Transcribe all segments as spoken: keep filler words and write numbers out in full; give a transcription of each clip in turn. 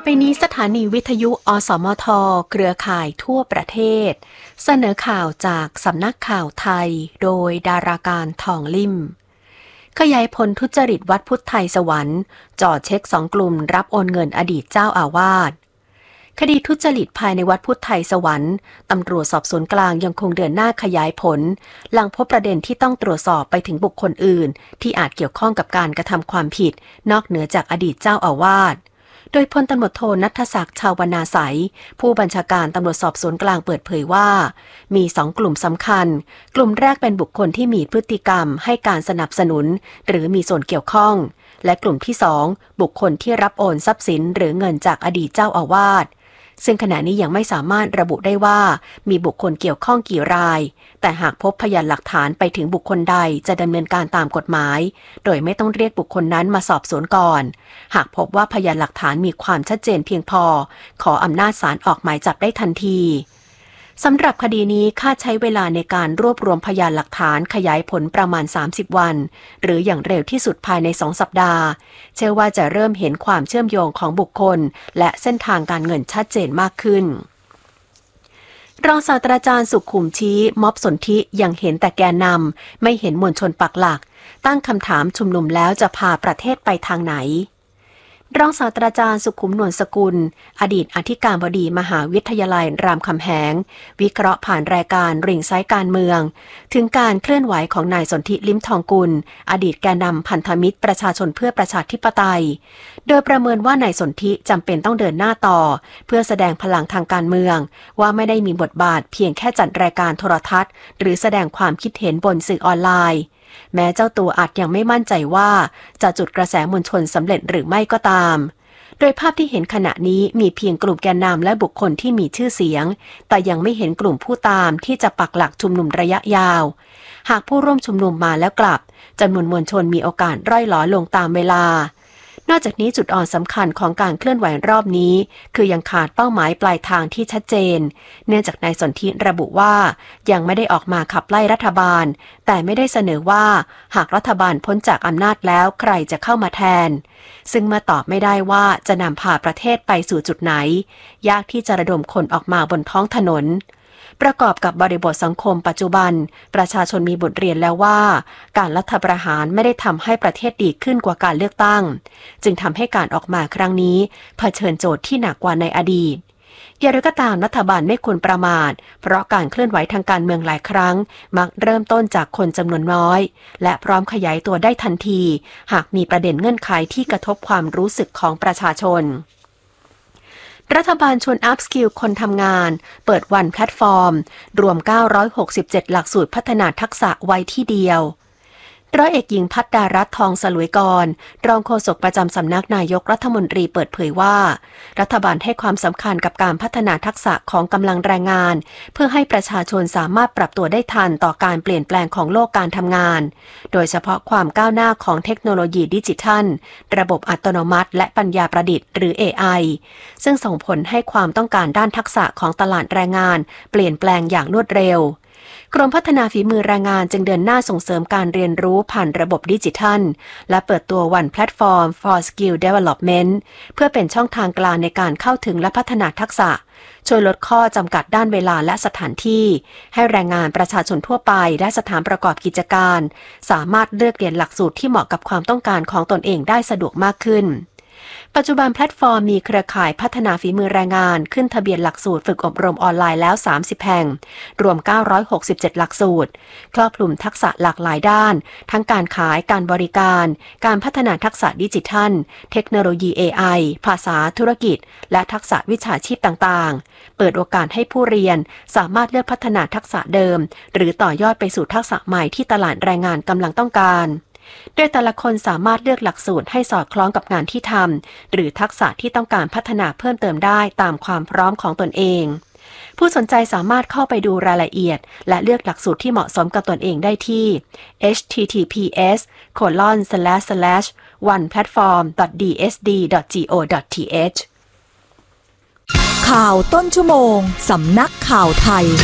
ไปนี้สถานีวิทยุอสมทเครือข่ายทั่วประเทศเสนอข่าวจากสำนักข่าวไทยโดยดาราการทองลิ่มขยายผลทุจริตวัดพุทธไทยสวรรค์จ่อเช็คสองกลุ่มรับโอนเงินอดีตเจ้าอาวาสคดีทุจริตภายในวัดพุทธไทยสวรรค์ตำรวจสอบสวนกลางยังคงเดินหน้าขยายผลหลังพบประเด็นที่ต้องตรวจสอบไปถึงบุคคลอื่นที่อาจเกี่ยวข้องกับการกระทำความผิดนอกเหนือจากอดีตเจ้าอาวาสโดยพลตำรวจโทณัฐศักดิ์ชาวนาใสผู้บัญชาการตำรวจสอบสวนกลางเปิดเผยว่ามีสองกลุ่มสำคัญกลุ่มแรกเป็นบุคคลที่มีพฤติกรรมให้การสนับสนุนหรือมีส่วนเกี่ยวข้องและกลุ่มที่สองบุคคลที่รับโอนทรัพย์สินหรือเงินจากอดีตเจ้าอาวาสซึ่งขณะนี้ยังไม่สามารถระบุได้ว่ามีบุคคลเกี่ยวข้องกี่รายแต่หากพบพยานหลักฐานไปถึงบุคคลใดจะดำเนินการตามกฎหมายโดยไม่ต้องเรียกบุคคลนั้นมาสอบสวนก่อนหากพบว่าพยานหลักฐานมีความชัดเจนเพียงพอขออำนาจศาลออกหมายจับได้ทันทีสำหรับคดีนี้คาดใช้เวลาในการรวบรวมพยานหลักฐานขยายผลประมาณสามสิบวันหรืออย่างเร็วที่สุดภายในสองสัปดาห์เชื่อว่าจะเริ่มเห็นความเชื่อมโยงของบุคคลและเส้นทางการเงินชัดเจนมากขึ้นรองศาสตราจารย์สุขุมชี้ม็อบสนธิยังเห็นแต่แกนนำไม่เห็นมวลชนปักหลักตั้งคำถามชุมนุมแล้วจะพาประเทศไปทางไหนรองศาสตราจารย์สุขุมนวลสกุลอดีตอธิการบดีมหาวิทยาลัยรามคำแหงวิเคราะห์ผ่านรายการริงไซต์การเมืองถึงการเคลื่อนไหวของนายสนธิลิ้มทองกุลอดีตแกนนำพันธมิตรประชาชนเพื่อประชาธิปไตยโดยประเมินว่านายสนธิจำเป็นต้องเดินหน้าต่อเพื่อแสดงพลังทางการเมืองว่าไม่ได้มีบทบาทเพียงแค่จัดรายการโทรทัศน์หรือแสดงความคิดเห็นบนสื่อออนไลน์แม้เจ้าตัวอาจยังไม่มั่นใจว่าจะจุดกระแสมวลชนสำเร็จหรือไม่ก็ตามโดยภาพที่เห็นขณะนี้มีเพียงกลุ่มแกนนำและบุคคลที่มีชื่อเสียงแต่ยังไม่เห็นกลุ่มผู้ตามที่จะปักหลักชุมนุมระยะยาวหากผู้ร่วมชุมนุมมาแล้วกลับจำนวนมวลชนมีโอกาสร่อยหลอลงตามเวลานอกจากนี้จุดอ่อนสำคัญของการเคลื่อนไหวรอบนี้คือยังขาดเป้าหมายปลายทางที่ชัดเจนเนื่องจากนายสนธิระบุว่ายังไม่ได้ออกมาขับไล่รัฐบาลแต่ไม่ได้เสนอว่าหากรัฐบาลพ้นจากอำนาจแล้วใครจะเข้ามาแทนซึ่งเมื่อตอบไม่ได้ว่าจะนำพาประเทศไปสู่จุดไหนยากที่จะระดมคนออกมาบนท้องถนนประกอบกับบริบทสังคมปัจจุบันประชาชนมีบทเรียนแล้วว่าการรัฐประหารไม่ได้ทำให้ประเทศดีขึ้นกว่าการเลือกตั้งจึงทำให้การออกมาครั้งนี้เผชิญโจทย์ที่หนักกว่าในอดีตอย่างไรก็ตามรัฐบาลไม่ควรประมาทเพราะการเคลื่อนไหวทางการเมืองหลายครั้งมักเริ่มต้นจากคนจำนวนน้อยและพร้อมขยายตัวได้ทันทีหากมีประเด็นเงื่อนไขที่กระทบความรู้สึกของประชาชนรัฐบาลชวนอัพสกิลคนทำงานเปิดวันแพลตฟอร์มรวมเก้าร้อยหกสิบเจ็ดหลักสูตรพัฒนาทักษะไว้ที่เดียวร้อยเอกหญิงภัทรดารัตน์ทองสลวยกรรองโฆษกประจำสำนักนายกรัฐมนตรีเปิดเผยว่ารัฐบาลให้ความสำคัญกับการพัฒนาทักษะของกำลังแรงงานเพื่อให้ประชาชนสามารถปรับตัวได้ทันต่อการเปลี่ยนแปลงของโลกการทำงานโดยเฉพาะความก้าวหน้าของเทคโนโลยีดิจิทัลระบบอัตโนมัติและปัญญาประดิษฐ์หรือ เอ ไอ ซึ่งส่งผลให้ความต้องการด้านทักษะของตลาดแรงงานเปลี่ยนแปลงอย่างรวดเร็วกรมพัฒนาฝีมือแรงงานจึงเดินหน้าส่งเสริมการเรียนรู้ผ่านระบบดิจิทัลและเปิดตัว One Platform for Skill Development เพื่อเป็นช่องทางกลางในการเข้าถึงและพัฒนาทักษะช่วยลดข้อจำกัดด้านเวลาและสถานที่ให้แรงงานประชาชนทั่วไปและสถานประกอบกิจการสามารถเลือกเรียนหลักสูตรที่เหมาะกับความต้องการของตนเองได้สะดวกมากขึ้นปัจจุบันแพลตฟอร์มมีเครือข่ายพัฒนาฝีมือแรงงานขึ้นทะเบียนหลักสูตรฝึกอบรมออนไลน์แล้วสามสิบแห่งรวมเก้าร้อยหกสิบเจ็ดหลักสูตรครอบคลุมทักษะหลากหลายด้านทั้งการขายการบริการการพัฒนาทักษะดิจิทัลเทคโนโลยี เอ ไอ ภาษาธุรกิจและทักษะวิชาชีพต่างๆเปิดโอกาสให้ผู้เรียนสามารถเลือกพัฒนาทักษะเดิมหรือต่อยอดไปสู่ทักษะใหม่ที่ตลาดแรงงานกำลังต้องการโดยแต่ละคนสามารถเลือกหลักสูตรให้สอดคล้องกับงานที่ทำหรือทักษะที่ต้องการพัฒนาเพิ่มเติมได้ตามความพร้อมของตนเองผู้สนใจสามารถเข้าไปดูรายละเอียดและเลือกหลักสูตรที่เหมาะสมกับตนเองได้ที่ เอช ที ที พี เอส โคลอน สแลช สแลช วันแพลตฟอร์ม ดอท ดี เอส ดี ดอท จี โอ ดอท ที เอชข่าวต้นชั่วโมงสำนักข่าวไทย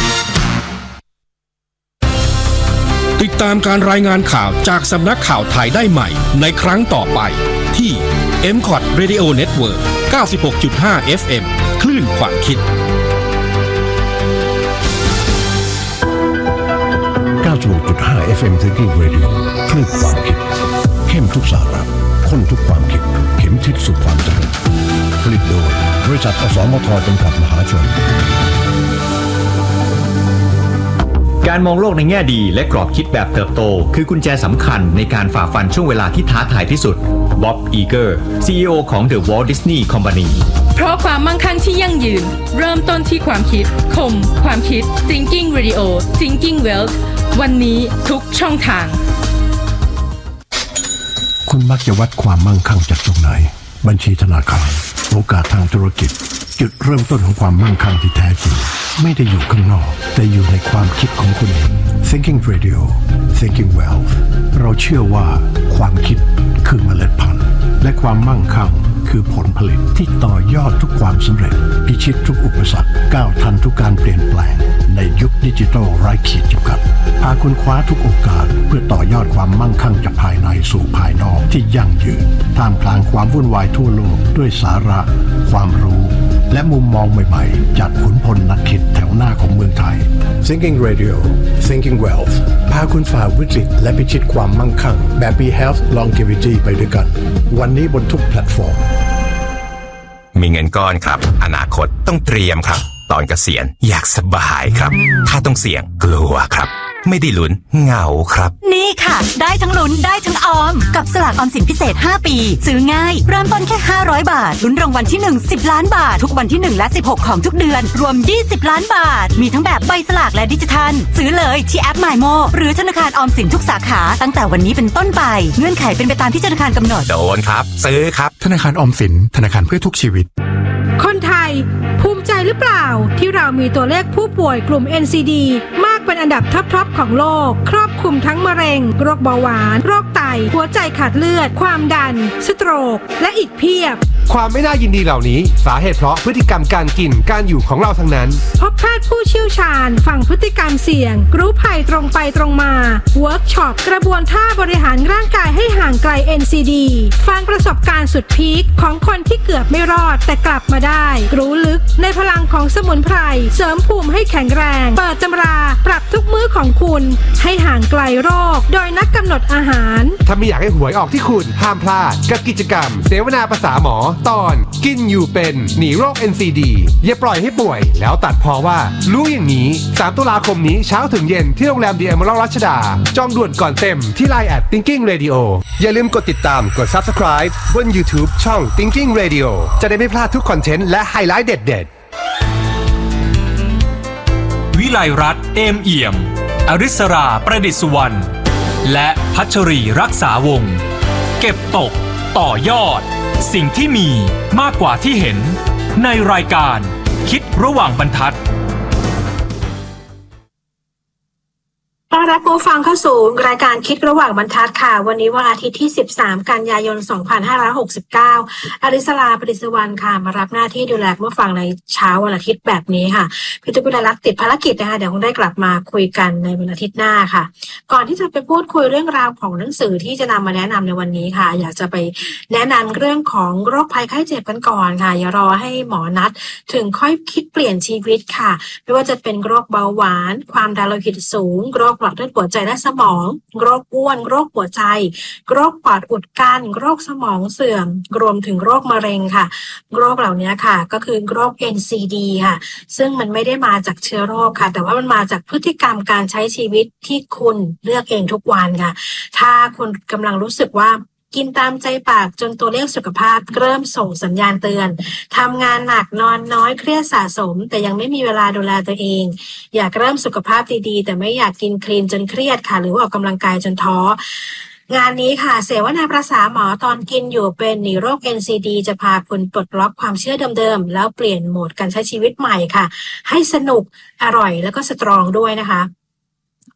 ติดตามการรายงานข่าวจากสำนักข่าวไทยได้ใหม่ในครั้งต่อไปที่ เอ็ม ซี โอ ที Radio Network เก้าสิบหกจุดห้า เอฟ เอ็ม คลื่นความคิดเก้าสิบหกจุดห้า เอฟ เอ็ม Thinking Radio คลื่นความคิดเข้มทุกสาระข้นทุกความคิดเข็มทิศสู่ความเจริญผลิตโดยบริษัทอสมทจำกัดมหาชนการมองโลกในแง่ดีและกรอบคิดแบบเติบโตคือกุญแจสำคัญในการฝ่าฟันช่วงเวลาที่ท้าทายที่สุดบ๊อบ อีเกอร์ ซี อี โอ ของ The Walt Disney Company เพราะความมั่งคั่งที่ยั่งยืนเริ่มต้นที่ความคิดคมความคิด Thinking Radio Thinking Wealth วันนี้ทุกช่องทางคุณมักจะวัดความมั่งคั่งจากตรงไหนบัญชีธนาคารโอกาสทางธุรกิจจุดเริ่มต้นของความมั่งคั่งที่แท้จริงไม่ได้อยู่ข้างนอกแต่อยู่ในความคิดของคุณเอง Thinking Radio Thinking Wealth เราเชื่อว่าความคิดคือเมล็ดพันธุ์และความมั่งคั่งคือผลผลิตที่ต่อยอดทุกความสำเร็จพิชิตทุกอุปสรรคก้าวทันทุกการเปลี่ยนแปลงในยุคดิจิทัลไร้ขีดจำกัดพาคุณคว้าทุกโอกาสเพื่อต่อยอดความมั่งคั่งจากภายในสู่ภายนอกที่ยั่งยืนท่ามกลางความวุ่นวายทั่วโลกด้วยสาระความรู้และมุมมองใหม่ๆจากขุนพลนักคิดแถวหน้าของเมืองไทย Thinking Radio Thinking Wealth พาคุณฝ่าวิกฤตและพิชิตความมั่งคั่งแบบมี Health Longevity ไปด้วยกันวันนี้บนทุกแพลตฟอร์มมีเงินก้อนครับอนาคตต้องเตรียมครับตอนเกษียณอยากสบายครับถ้าต้องเสี่ยงกลัวครับไม่ได้ลุ้นเหงาครับนี่ค่ะได้ทั้งลุ้นได้ทั้งออมกับสลากออมสินพิเศษห้าปีซื้อง่ายเริ่มต้นแค่ห้าร้อยบาทลุ้นรางวัลที่หนึ่ง สิบล้านบาททุกวันที่หนึ่งและสิบหกของทุกเดือนรวมยี่สิบล้านบาทมีทั้งแบบใบสลากและดิจิทัลซื้อเลยที่แอป MyMo หรือธนาคารออมสินทุกสาขาตั้งแต่วันนี้เป็นต้นไปเงื่อนไขเป็นไปตามที่ธนาคารกำหนดโดนครับซื้อครับธนาคารออมสินธนาคารเพื่อทุกชีวิตคนไทยภูมิใจหรือเปล่าที่เรามีตัวเลขผู้ป่วยกลุ่ม เอ็น ซี ดี มากเป็นอันดับท็อปๆของโลกครอบคลุมทั้งมะเร็งโรคเบาหวานโรคไตหัวใจขาดเลือดความดันสโตรกและอีกเพียบความไม่น่ายินดีเหล่านี้สาเหตุเพราะพฤติกรรมการกินการอยู่ของเราทั้งนั้นพบแพทย์ผู้เชี่ยวชาญฟังพฤติกรรมเสี่ยงรู้ภัยตรงไปตรงมาเวิร์กช็อปกระบวนท่าบริหารร่างกายให้ห่างไกล เอ็น ซี ดี ฟังประสบการณ์สุดพีคของคนที่เกือบไม่รอดแต่กลับมาได้รู้ลึกในพลังของสมุนไพรเสริมภูมิให้แข็งแรงเปิดตำราปรับทุกมื้อของคุณให้ห่างไกลโรคโดยนักกำหนดอาหารถ้าไม่อยากให้หวยออกที่คุณห้ามพลาดกับกิจกรรมเสวนาภาษาหมอตอนกินอยู่เป็นหนีโรค เอ็น ซี ดี อย่าปล่อยให้ป่วยแล้วตัดพอว่ารู้อย่างนี้สามตุลาคมนี้เช้าถึงเย็นที่โรงแรม The Emerald รัชดาจองด่วนก่อนเต็มที่ ไลน์ แอท Thinking Radio อย่าลืมกดติดตามกด Subscribe บน YouTube ช่อง Thinking Radio จะได้ไม่พลาดทุกคอนเทนต์และไฮไลท์เด็ดๆวิไลรัตน์เอมเอี่ยมอริศราประดิษฐ์สุวรรณและพัชรีรักษาวงศ์เก็บตกต่อยอดสิ่งที่มีมากกว่าที่เห็นในรายการคิดระหว่างบรรทัดต้อนรับผู้ฟังเข้าสู่รายการคิดระหว่างบรรทัดค่ะวันนี้วันอาทิตย์ที่สิบสามกันยายนสองพันห้าร้อยหกสิบเก้าอริศราประดิษฐ์สุวรรณค่ะมารับหน้าที่ดูแลผู้ฟังในเช้าวันอาทิตย์แบบนี้ค่ะพี่ตุ๊กตาลักติดภารกิจนะคะเดี๋ยวคงได้กลับมาคุยกันในวันอาทิตย์หน้าค่ะก่อนที่จะไปพูดคุยเรื่องราวของหนังสือที่จะนำมาแนะนำในวันนี้ค่ะอยากจะไปแนะนำเรื่องของโรคภัยไข้เจ็บกันก่อนค่ะอย่ารอให้หมอนัดถึงค่อยคิดเปลี่ยนชีวิตค่ะไม่ว่าจะเป็นโรคเบาหวานความดันโลหิตสูงโรคหลอดเลือดหัวใจและสมองโรคอ้วนโรคหัวใจโรคปอดอุดกั้นโรคสมองเสื่อมรวมถึงโรคมะเร็งค่ะโรคเหล่านี้ค่ะก็คือโรค เอ็น ซี ดี ค่ะซึ่งมันไม่ได้มาจากเชื้อโรคค่ะแต่ว่ามันมาจากพฤติกรรมการใช้ชีวิตที่คุณเลือกเองทุกวันค่ะถ้าคุณกำลังรู้สึกว่ากินตามใจปากจนตัวเลขสุขภาพเริ่มส่งสัญญาณเตือนทำงานหนักนอนน้อยเครียดสะสมแต่ยังไม่มีเวลาดูแลตัวเองอยากเริ่มสุขภาพดีๆแต่ไม่อยากกินคลีนจนเครียดค่ะหรือว่าออกกำลังกายจนท้องานนี้ค่ะเสวนาภาษาหมอตอนกินอยู่เป็นหนีโรค เอ็น ซี ดี จะพาคุณปลดล็อกความเชื่อเดิมๆแล้วเปลี่ยนโหมดการใช้ชีวิตใหม่ค่ะให้สนุกอร่อยแล้วก็สตรองด้วยนะคะ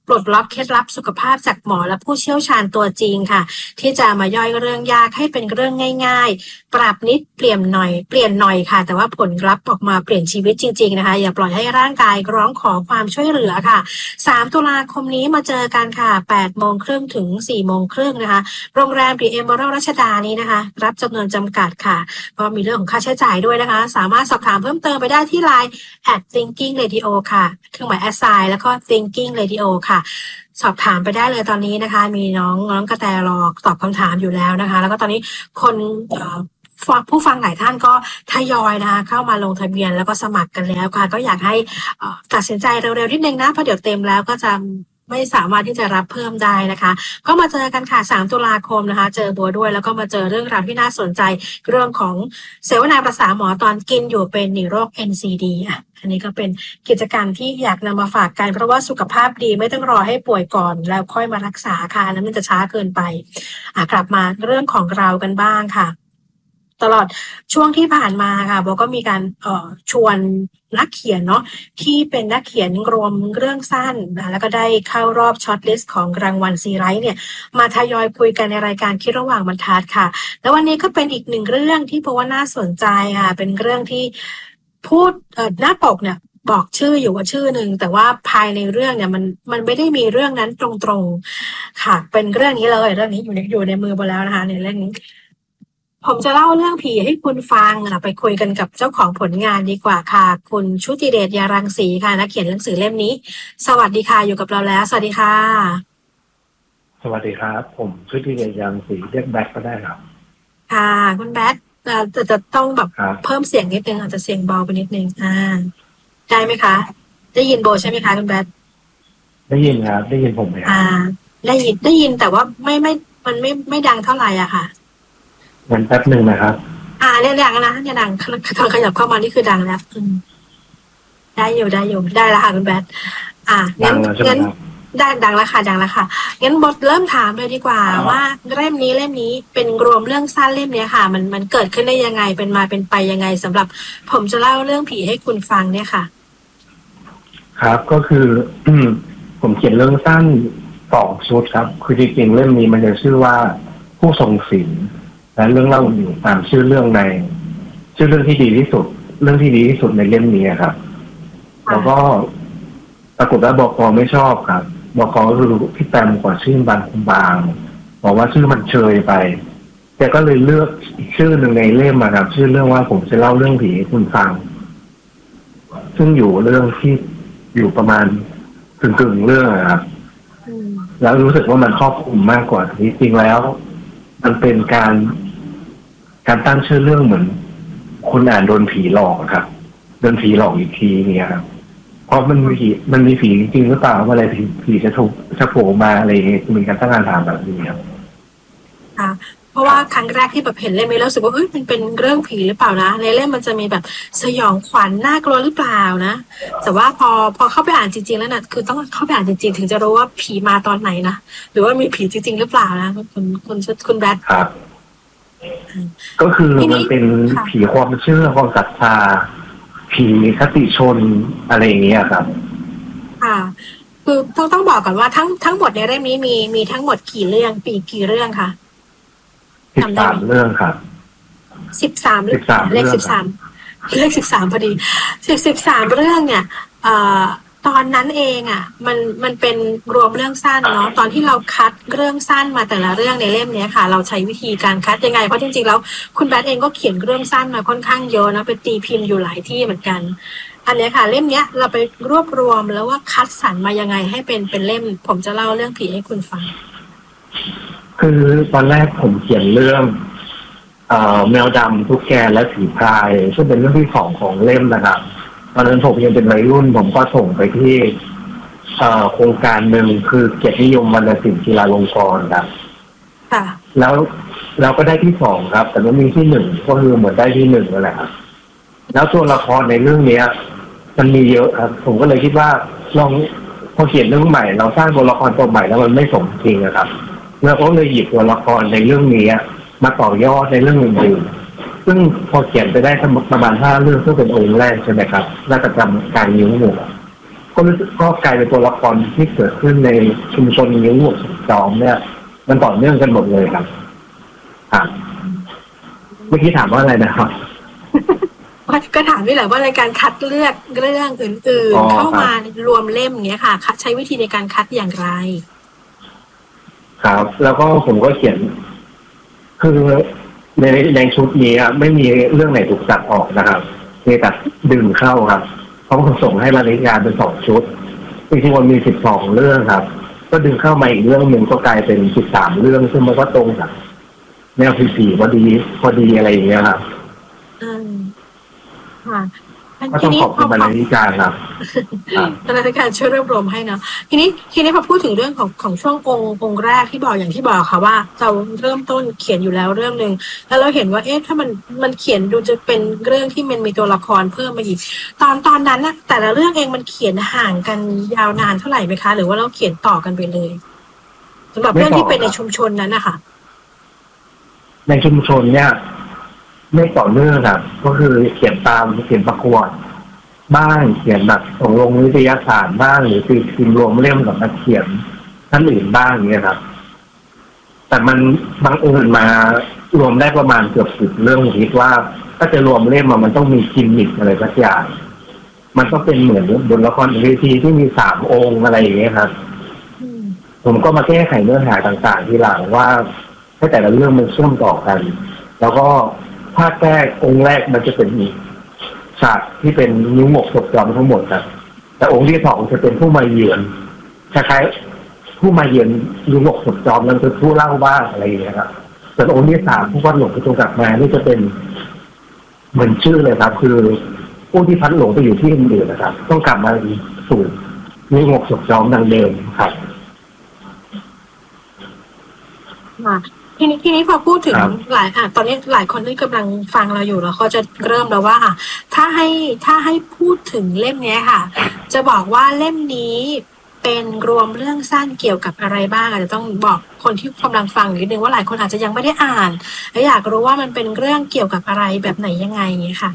ปลดล็อกเคล็ดลับสุขภาพจากหมอและผู้เชี่ยวชาญตัวจริงค่ะที่จะมาย่อยเรื่องยากให้เป็นเรื่องง่ายๆปรับนิดเปลี่ยนหน่อยเปลี่ยนหน่อยค่ะแต่ว่าผลลัพธ์ออกมาเปลี่ยนชีวิตจริงๆนะคะอย่าปล่อยให้ร่างกายร้องขอความช่วยเหลือค่ะสามตุลาคมนี้มาเจอกันค่ะแปดโมงครึ่งถึงสี่โมงครึ่งนะคะโรงแรม The Emerald รัชดานี้นะคะรับจำนวนจำกัดค่ะเพราะมีเรื่องของค่าใช้จ่ายด้วยนะคะสามารถสอบถามเพิ่มเติมไปได้ที่ ไลน์ แอท thinking radio ค่ะเครื่องหมาย แอท ไซน์ แล้วก็ thinking radio ค่ะสอบถามไปได้เลยตอนนี้นะคะมีน้องน้องกระแตรอตอบคำถามอยู่แล้วนะคะแล้วก็ตอนนี้คนผู้ฟังหลายท่านก็ทยอยนะคะเข้ามาลงทะเบียนแล้วก็สมัครกันแล้วค่ะก็อยากให้ตัดสินใจเร็วๆนิดนึงนะเพราะเดี๋ยวเต็มแล้วก็จะไม่สามารถที่จะรับเพิ่มได้นะคะก็มาเจอกันค่ะสามตุลาคมนะคะเจอบัวด้วยแล้วก็มาเจอเรื่องราวที่น่าสนใจเรื่องของเสวนาภาษาหมอตอนกินอยู่เป็นหนีโรค เอ็น ซี ดี อ่ะอันนี้ก็เป็นกิจกรรมที่อยากนำมาฝากกันเพราะว่าสุขภาพดีไม่ต้องรอให้ป่วยก่อนแล้วค่อยมารักษาค่ะนั้นมันจะช้าเกินไปอ่ะกลับมาเรื่องของเรากันบ้างค่ะตลอดช่วงที่ผ่านมาค่ะโบก็มีการเอ่อชวนนักเขียนเนาะที่เป็นนักเขียนรวมเรื่องสั้นนะแล้วก็ได้เข้ารอบช็อตลิสต์ของรางวัลซีไรท์เนี่ยมาทยอยคุยกันในรายการคิดระหว่างบรรทัดค่ะแล้ววันนี้ก็เป็นอีกหนึ่งเรื่องที่โบว่าน่าสนใจค่ะเป็นเรื่องที่พูดเอ่อหน้าปกเนี่ยบอกชื่ออยู่ว่าชื่อหนึ่งแต่ว่าภายในเรื่องเนี่ยมันมันไม่ได้มีเรื่องนั้นตรงๆค่ะเป็นเรื่องนี้เลยเรื่องนี้อยู่ในอยู่ในมือโบแล้วนะคะในเรื่องนี้ผมจะเล่าเรื่องผีให้คุณฟังไปคุยกันกับเจ้าของผลงานดีกว่าค่ะคุณชุติเดชยารังสีค่ะนักเขียนหนังสือเล่มนี้สวัสดีค่ะอยู่กับเราแล้วสวัสดีค่ะสวัสดีครับผมชุติเดชยารังสีเรียกแบทก็ได้ครับค่ะคุณแบทจะจะต้องแบบเพิ่มเสียงนิดนึงอาจจะเสียงเบาไปนิดนึงอ่าได้ไหมคะได้ยินโบใช่ไหมคะคุณแบทได้ยินครับได้ยินผมไหมครับอ่าได้ยินได้ยินแต่ว่าไม่ไม่มันไม่ไม่ดังเท่าไหร่อ่ะค่ะงั้นแป๊บหนึ่งนะครับอ่าเรียกดังนะเนี่ยดังตอนขยับเข้ามานี่คือดังแล้วได้อยู่ได้อยู่ได้แล้วค่ะคุณแบทอ่างั้นงั้นได้ดังแล้วค่ะดังแล้วค่ะงั้นบทเริ่มถามเลยดีกว่าว่าเล่มนี้เล่มนี้เป็นรวมเรื่องสั้นเล่มนี้ค่ะมันมันเกิดขึ้นได้ยังไงเป็นมาเป็นไปยังไงสำหรับผมจะเล่าเรื่องผีให้คุณฟังเนี่ยค่ะครับก็คือผมเขียนเรื่องสั้นสองชุดครับคือจริงๆเล่มนี้มันจะชื่อว่าผู้ทรงศีลและเรื่องเล่าอยู่ตามชื่อเรื่องในชื่อเรื่องที่ดีที่สุดเรื่องที่ดีที่สุดในเล่มนี้ครับแล้วก็ปรากฏว่าบก.ไม่ชอบครับบก.ก็คือพี่แปมกว่าชื่อบางคุมบางบอกว่าชื่อมันเชยไปแต่ก็เลยเลือกชื่อหนึ่งในเล่มมาครับชื่อเรื่องว่าผมจะเล่าเรื่องผีให้คุณฟังซึ่งอยู่เรื่องที่อยู่ประมาณกึ่งๆเรื่องครับแล้วรู้สึกว่ามันครอบคลุมมากกว่าจริงๆแล้วมันเป็นการการตั้งชื่อเรื่องเหมือนคุณอ่านโดนผีหลอกครับโดนผีหลอกอีกทีเนี่ยครับเพราะมันมีผีมันมีผีจริงหรือเปล่าว่าอะไรผีผีจะถูกจะโผล่มาอะไรอย่างเงี้ยมีการตั้งคำถามแบบนี้ครับค่ะเพราะว่าครั้งแรกที่แบบเห็นเล่มนี้แล้วรู้สึกว่าเอ้ยมันเป็นเรื่องผีหรือเปล่านะในเล่มมันจะมีแบบสยองขวัญน่ากลัวหรือเปล่านะแต่ว่าพอพอเข้าไปอ่านจริงๆแล้วนะคือต้องเข้าไปอ่านจริงๆถึงจะรู้ว่าผีมาตอนไหนนะหรือว่ามีผีจริงๆหรือเปล่านะคุณคุณคุณแบทครับก็คือมันเป็นผีความเชื่อความศรัทธาผีคติชนอะไรอย่างเงี้ยครับค่ะคือต้องต้องบอกก่อนว่าทั้งทั้งหมดในเล่มนี้มีมีทั้งหมดกี่เรื่องปีกี่เรื่องคะสิบสามเรื่องครับสิบสามเลขสิบสามเลขสิบสามพอดีสิบสิบสามเรื่องเนี่ยเอ่อตอนนั้นเองอ่ะมันมันเป็นรวมเรื่องสั้นเนาะตอนที่เราคัดเรื่องสั้นมาแต่ละเรื่องในเล่มนี้ค่ะเราใช้วิธีการคัดยังไงเพราะจริงๆแล้วคุณแบทเองก็เขียนเรื่องสั้นมาค่อนข้างเยอะนะไปตีพิมพ์อยู่หลายที่เหมือนกันอันนี้ค่ะเล่มนี้เราไปรวบรวมแล้วว่าคัดสรรมายังไงให้เป็นเป็นเล่มผมจะเล่าเรื่องผีให้คุณฟังคือตอนแรกผมเขียนเรื่องเอ่อแมวดำทุกแกและผีพรายซึ่งเป็นเรื่องที่สองของเล่มนะครับตอนนั้นผมยังเป็นวัยรุ่นผมก็ส่งไปที่โครงการหนึ่งคือเกียรตินิยมวรรณศิลป์กีฬาลงกรณ์ครับแล้วเราก็ได้ที่สองครับแต่ไม่มีที่หนึ่งก็คือเหมือนได้ที่หนึ่งนั่นแหละครับแล้วตัวละครในเรื่องนี้มันมีเยอะครับผมก็เลยคิดว่าลองพอเขียนเรื่องใหม่เราสร้างตัวละครตัวใหม่แล้วมันไม่สมจริงนะครับเราก็เลยหยิบตัวละครในเรื่องนี้มาต่อยอดในเรื่องอื่นๆซึ่งพอเขียนไปได้ประมาณห้าเรื่องซึ่งเป็นองค์แรกใช่ไหมครับน่าจะจำการนิ้วหมู่ก็รู้สึกก็กลายเป็นตัวละครที่เกิดขึ้นในชุมชนนิ้วหกสิบจอมเนี่ยมันต่อเนื่องกันหมดเลยครับอ่ะเมื่อกี้ถามว่าอะไรนะครับก็ถามนี่แหละว่าในการคัดเลือกเรื่องอื่นๆเข้ามารวมเล่มเนี้ยค่ะใช้วิธีในการคัดอย่างไรครับแล้วก็ผมก็เขียนคือในในชุดนี้ไม่มีเรื่องไหนถูกตัดออกนะครับมีแต่ดึงเข้าครับเขาส่งให้รายงานเป็นสองชุดจริงๆมันมีสิบสองเรื่องครับก็ดึงเข้ามาอีกเรื่องหนึ่งก็กลายเป็นสิบสามเรื่องซึ่งมันก็ตรงกับแนวสี่สี่พอดีพอดีอะไรอย่างเงี้ยครับอืมค่ะก็ต้องขอบคุณบรรณาธิการครับบรรณาธิการช่วยรวบรวมให้นะทีนี้ทีนี้พอพูดถึงเรื่องของของช่วงองค์องค์แรกที่บอกอย่างที่บอกค่ะว่าเราเริ่มต้นเขียนอยู่แล้วเรื่องนึงแล้วเราเห็นว่าเอ๊ะถ้ามันมันเขียนดูจะเป็นเรื่องที่มันมีตัวละครเพิ่มมาอีกตอนตอนนั้นนะแต่ละเรื่องเองมันเขียนห่างกันยาวนานเท่าไหร่ไหมคะหรือว่าเราเขียนต่อกันไปเลยสำหรับเรื่องที่เป็นในชุมชนนั้นนะคะในชุมชนเนี่ยไม่ต่อเนื่องครับก็คือเขียนตามเขียนประกวดบ้างเขียนแบบส่งลงวิทยาศาสตร์บ้างหรือตีพิมพ์รวมเล่มกับนักเขียนท่านอื่นบ้างเนี่ยครับแต่มันบังเอิญมารวมได้ประมาณเกือบสิบเรื่องผมคิดว่าถ้าจะรวมเล่มมันต้องมีกิมมิคอะไรสักอย่างมันก็เป็นเหมือนบนละครเวทีที่มีสามองค์อะไรอย่างเงี้ยครับผมก็มาแก้ไขเนื้อหาต่างๆทีหลังว่าให้แต่ละเรื่องมันเชื่อมต่อกันแล้วก็ภาคแรกองค์แรกมันจะเป็นฉากที่เป็นนิ้วหมกศพจอมทั้งหมดครับแต่องค์ที่สองจะเป็นผู้มาเยือนคล้ายๆผู้มาเยือนนิ้วหมกศพจอมนั้นคือผู้เล่าบ้างอะไรอย่างเงี้ยครับส่วนองค์ที่สามผู้พัดหลงไปตรงกลับมานี่จะเป็นเหมือนชื่อเลยครับคือผู้ที่พัดหลงไปอยู่ที่อื่นๆนะครับต้องกลับมาสู่นิ้วหมกศพจอมดังเดิมครับทีนี้ทีนี้พอพูดถึงหลายอ่ะตอนนี้หลายคนที่กำลังฟังเราอยู่แล้วก็จะเริ่มแล้วว่าอ่ะถ้าให้ถ้าให้พูดถึงเล่มนี้ค่ะจะบอกว่าเล่มนี้เป็นรวมเรื่องสั้นเกี่ยวกับอะไรบ้างอาจจะต้องบอกคนที่กำลังฟังนิดนึงว่าหลายคนอาจจะยังไม่ได้อ่านและอยากรู้ว่ามันเป็นเรื่องเกี่ยวกับอะไรแบบไหนยังไงอย่างนี้ค่ะ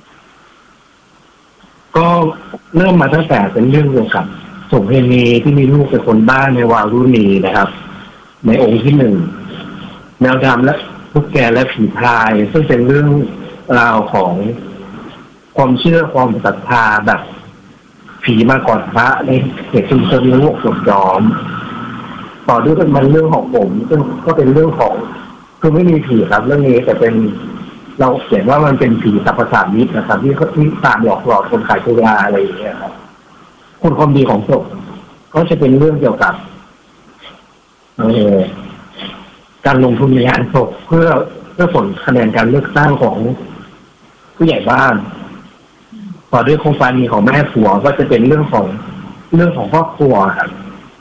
ก็เริ่มมาตั้งแต่เป็นเรื่องเกี่ยวกับโสเภณีที่มีลูกเป็นคนบ้านในวารุณีนะครับในองค์ที่หนึ่งแมวดำและทุกแกและผีพรายซึ่งเป็นเรื่องราวของความเชื่อความศรัทธาแบบผีมาก่อนพระในเขตชุมชนนิ้วหกศพจอมต่อด้วยเป็นมันเรื่องของผมซึ่งก็เป็นเรื่องของคือไม่มีผีครับเรื่องนี้แต่เป็นเราเขียนว่ามันเป็นผีสัพพสามิตรนะครับที่ที่ตามหลอกหลอกคนขายตุลาอะไรอย่างเงี้ยครับคนความดีของศพก็จะเป็นเรื่องเกี่ยวกับเออการลงทุนในงานศพเพื่อเพื่อผลคะแนนการเลือกตั้งของผู้ใหญ่บ้านต่อด้วยโครงการมีของแม่ผัวก็จะเป็นเรื่องของเรื่องของครอบครัวครับ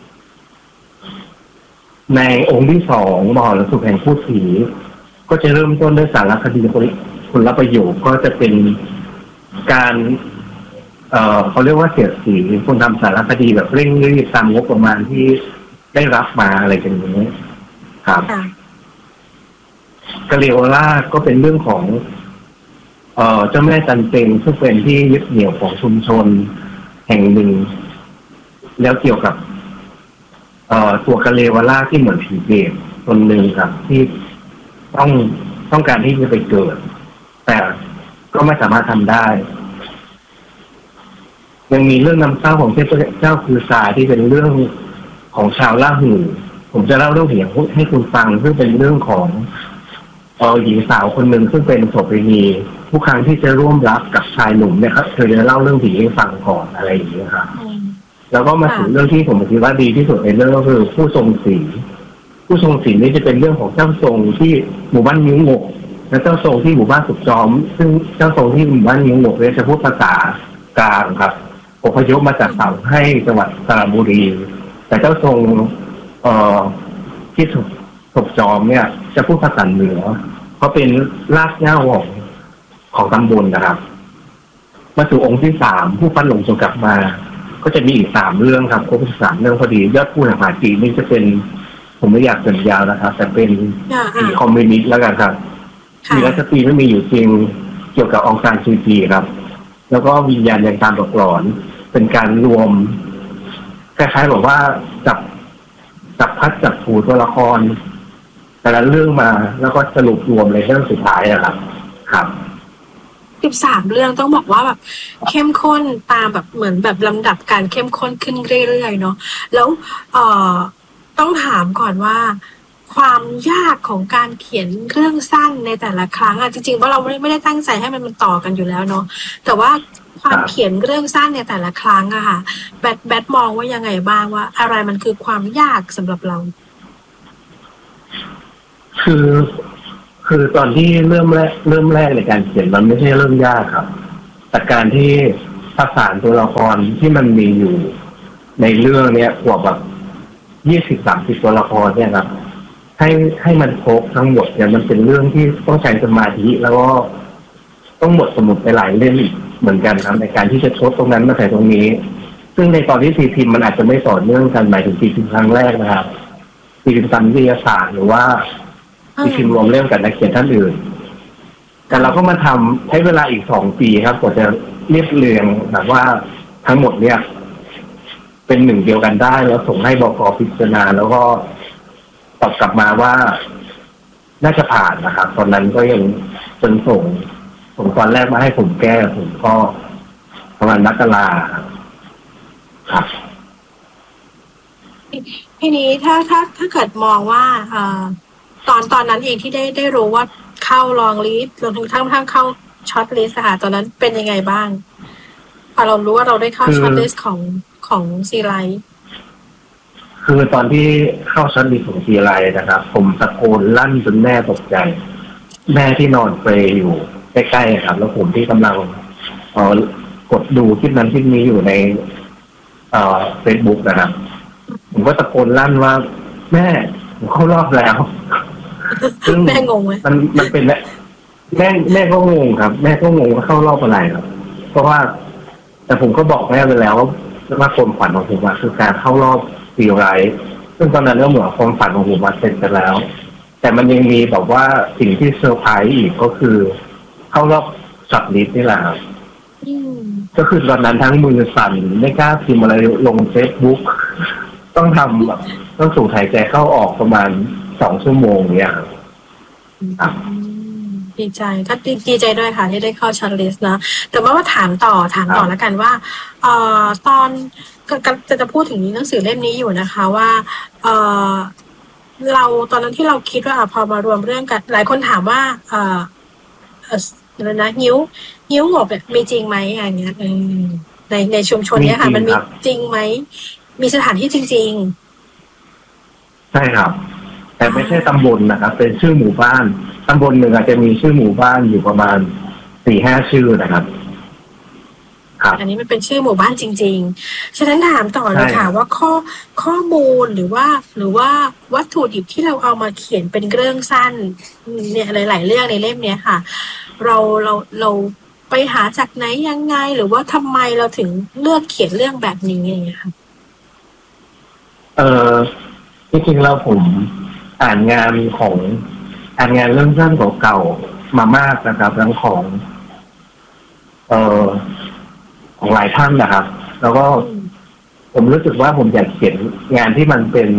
ในองค์ที่สองมหรสพแห่งผู้ผีก็จะเริ่มต้นด้วยสารคดีผลประโยชน์ก็จะเป็นการ เอ่อเขาเรียกว่าเสียดสีคนทำสารคดีแบบเร่งรีบตามงบประมาณที่ได้รับมาอะไรกันอย่างนี้ครับกะเลวราชก็เป็นเรื่องของเอ่อเจ้าแม่จันเต็งซึ่งเป็นที่ยึดเหนี่ยวของชุมชนแห่งหนึ่งแล้วเกี่ยวกับเอ่อตัวกะเลวราชที่เหมือนผีเปรตตนหนึ่งครับที่ต้องต้องการที่จะไปเกิดแต่ก็ไม่สามารถทำได้ยังมีเรื่องน้ำเศร้าของเทพเจ้าคือสาที่เป็นเรื่องของชาวล่าหูผมจะเล่าเรื่องผีให้คุณฟังซึ่งเป็นเรื่องของเออหญิงสาวคนหนึ่งซึ่งเป็นโสเภณีผู้ครั้งที่จะร่วมรักกับชายหนุ่มเนี่ยครับเธอจะเล่าเรื่องผีให้ฟังก่อนอะไรอย่างนี้ครับแล้วก็มาถึงเรื่องที่ผมคิดว่าดีที่สุดในเรื่องก็คือผู้ทรงศีลผู้ทรงศีลนี่จะเป็นเรื่องของเจ้าทรงที่หมู่บ้านนิ้วหงกและเจ้าทรงที่หมู่บ้านสุขจอมซึ่งเจ้าทรงที่หมู่บ้านนิ้วหงกเนี่ยจะพูดภาษากลางครับอพยพมาจากเสาให้จังหวัดสระบุรีแต่เจ้าทรงเอ่อที่สุขจอมเนี่ยจะพูดภาษาเหนือเพราะเป็นรากเหง้าของของตำบลนะครับมาสู่องค์ที่สามผู้พันหลงจงกลับมาก็จะมีอีกสามเรื่องครับครบสามเรื่องพอดียอดผู้หาจีนี่จะเป็นผมไม่อยากเกินยาวนะครับแต่เป็นผีคอมมิวนิสต์แล้วกันครับมีรัชตีไม่มีอยู่จริงเกี่ยวกับองซานซูจีครับแล้วก็วิญญาณยังตามหลอกหลอนเป็นการรวมคล้ายๆแบบว่าจับจับพัดจับผูตัวละครแต่ละเรื่องมาแล้วก็สรุปรวมในเรื่องสุดท้ายอะครับครับสิบสามเรื่องต้องบอกว่าแบบเข้มข้นตามแบบเหมือนแบบลำดับการเข้มข้นขึ้นเรื่อยๆเนาะแล้วเอ่อต้องถามก่อนว่าความยากของการเขียนเรื่องสั้นในแต่ละครั้งอะจริงๆว่าเราไม่ได้ตั้งใจให้มันมันต่อกันอยู่แล้วเนาะแต่ว่าความเขียนเรื่องสั้นในแต่ละครั้งอะค่ะแบทแบทมองว่ายังไงบ้างว่าอะไรมันคือความยากสำหรับเราคือคือตอนที่เริ่มแรกเริ่มแรกในการเขียนมันไม่ใช่เรื่องยากครับแต่การที่ผสานตัวละครที่มันมีอยู่ในเรื่องเนี้ยกว่าแบบยี่สิบสามสิบตัวละครเนี่ยครับให้ให้มันครบทั้งหมดเนี่ยมันเป็นเรื่องที่ต้องใช้สมาธิแล้วก็ต้องหมดสมุดไปหลายเล่มเหมือนกันครับในการที่จะทดตรงนั้นมาใส่ตรงนี้ซึ่งในตอนที่ตีพิมพ์มันอาจจะไม่ต่อเนื่องกันหมายถึงตีพิมพ์ครั้งแรกนะครับตีพิมพ์ตามวิทยาศาสตร์หรือว่าตีพิมพ์รวมเล่มกับนักเขียนท่านอื่นแต่เราก็มาทำใช้เวลาอีกสองปีครับกว่าจะเรียบเรียงแบบว่าทั้งหมดเนี่ยเป็นหนึ่งเดียวกันได้แล้วส่งให้บก.พิจารณาแล้วก็ตอบกลับมาว่าน่าจะผ่านนะครับตอนนั้นก็ยังจนส่งส่งตอนแรกมาให้ผมแก้ผมก็ประมาณมกราครับทีนี้ถ้าถ้าถ้าเกิดมองว่าอ่าตอนตอนนั้นเองที่ได้ได้รู้ว่าเข้าลองลิสต์รวมถึงทั้งทั้งเข้าช็อตลิสต์ค่ะตอนนั้นเป็นยังไงบ้างพอเรารู้ว่าเราได้เข้าช็อตลิสต์ของของซีไลท์คือตอนที่เข้าช็อตลิสต์ของซีไลท์นะครับผมตะโกนลั่นจนแม่ตกใจแม่ที่นอนเปรย์อยู่ใกล้ๆครับแล้วผมที่กำลังเอ่อกดดูคลิปนั้นคลิปนี้อยู่ในเอ่อ Facebook นะครับผมก็ตะโกนลั่นว่าแม่ผมเข้ารอบแล้วซึ่งแม่งงไหมมันมันเป็นแม่แม่แม่ก็งงครับแม่ก็งงว่าเข้ารอบอะไรครับเพราะว่าแต่ผมก็บอกแม่ไปแล้วว่าความฝันของผมคือการเข้ารอบซีไรท์ซึ่งตอนนั้นก็เหมือนความฝันของผมมาเสร็จไปแล้วแต่มันยังมีแบบว่าสิ่งที่เซอร์ไพรส์อีกก็คือเข้ารอบช็อตลิสต์นี่แหละครับก็คือตอนนั้นทั้งมือสั่นไม่กล้าพิมพ์อะไรลงเฟซบุ๊กต้องทำแบบต้องสูดหายใจเข้าออกประมาณสองชั่วโมงเนี่ยครับดีใจก็ดีใจด้วยค่ะที่ได้เข้าช็อตลิสต์นะแต่ว่าว่าถามต่อถามต่อแล้วกันว่าเอ่อตอนจะจะพูดถึงหนังสือเล่มนี้อยู่นะคะว่าเอ่อเราตอนนั้นที่เราคิดว่าพอมารวมเรื่องกันหลายคนถามว่าเอ่ออะไรนะนิ้วนิ้วหงบเนี่ยมีจริงไหมอย่างเงี้ยในในชุมชนเนี้ยค่ะมันมีจริงไหมมีสถานที่จริงๆใช่ครับแต่ไม่ใช่ตำบลนะครับเป็นชื่อหมู่บ้านตำบลหนึ่งอาจจะมีชื่อหมู่บ้านอยู่ประมาณสี่ห้าชื่อนะครับครับอันนี้มันเป็นชื่อหมู่บ้านจริงๆฉะนั้นถามต่อเลยค่ะว่าข้อข้อมูลหรือว่าหรือว่าวัตถุดิบที่เราเอามาเขียนเป็นเรื่องสั้นเนี่ยหลายๆเรื่องในเล่มเนี้ยค่ะเราเราเราไปหาจากไหนยังไงหรือว่าทำไมเราถึงเลือกเขียนเรื่องแบบนี้อย่างเงี้ยค่ะเออจริงๆแล้วผมอ่านงานของอ่านงานเรื่องสั้นเก่าๆมามากนะครับทั้งของเอ่อของหลายท่านนะครับแล้วก็ผมรู้สึกว่าผมอยากเขียนงานที่มันเป็น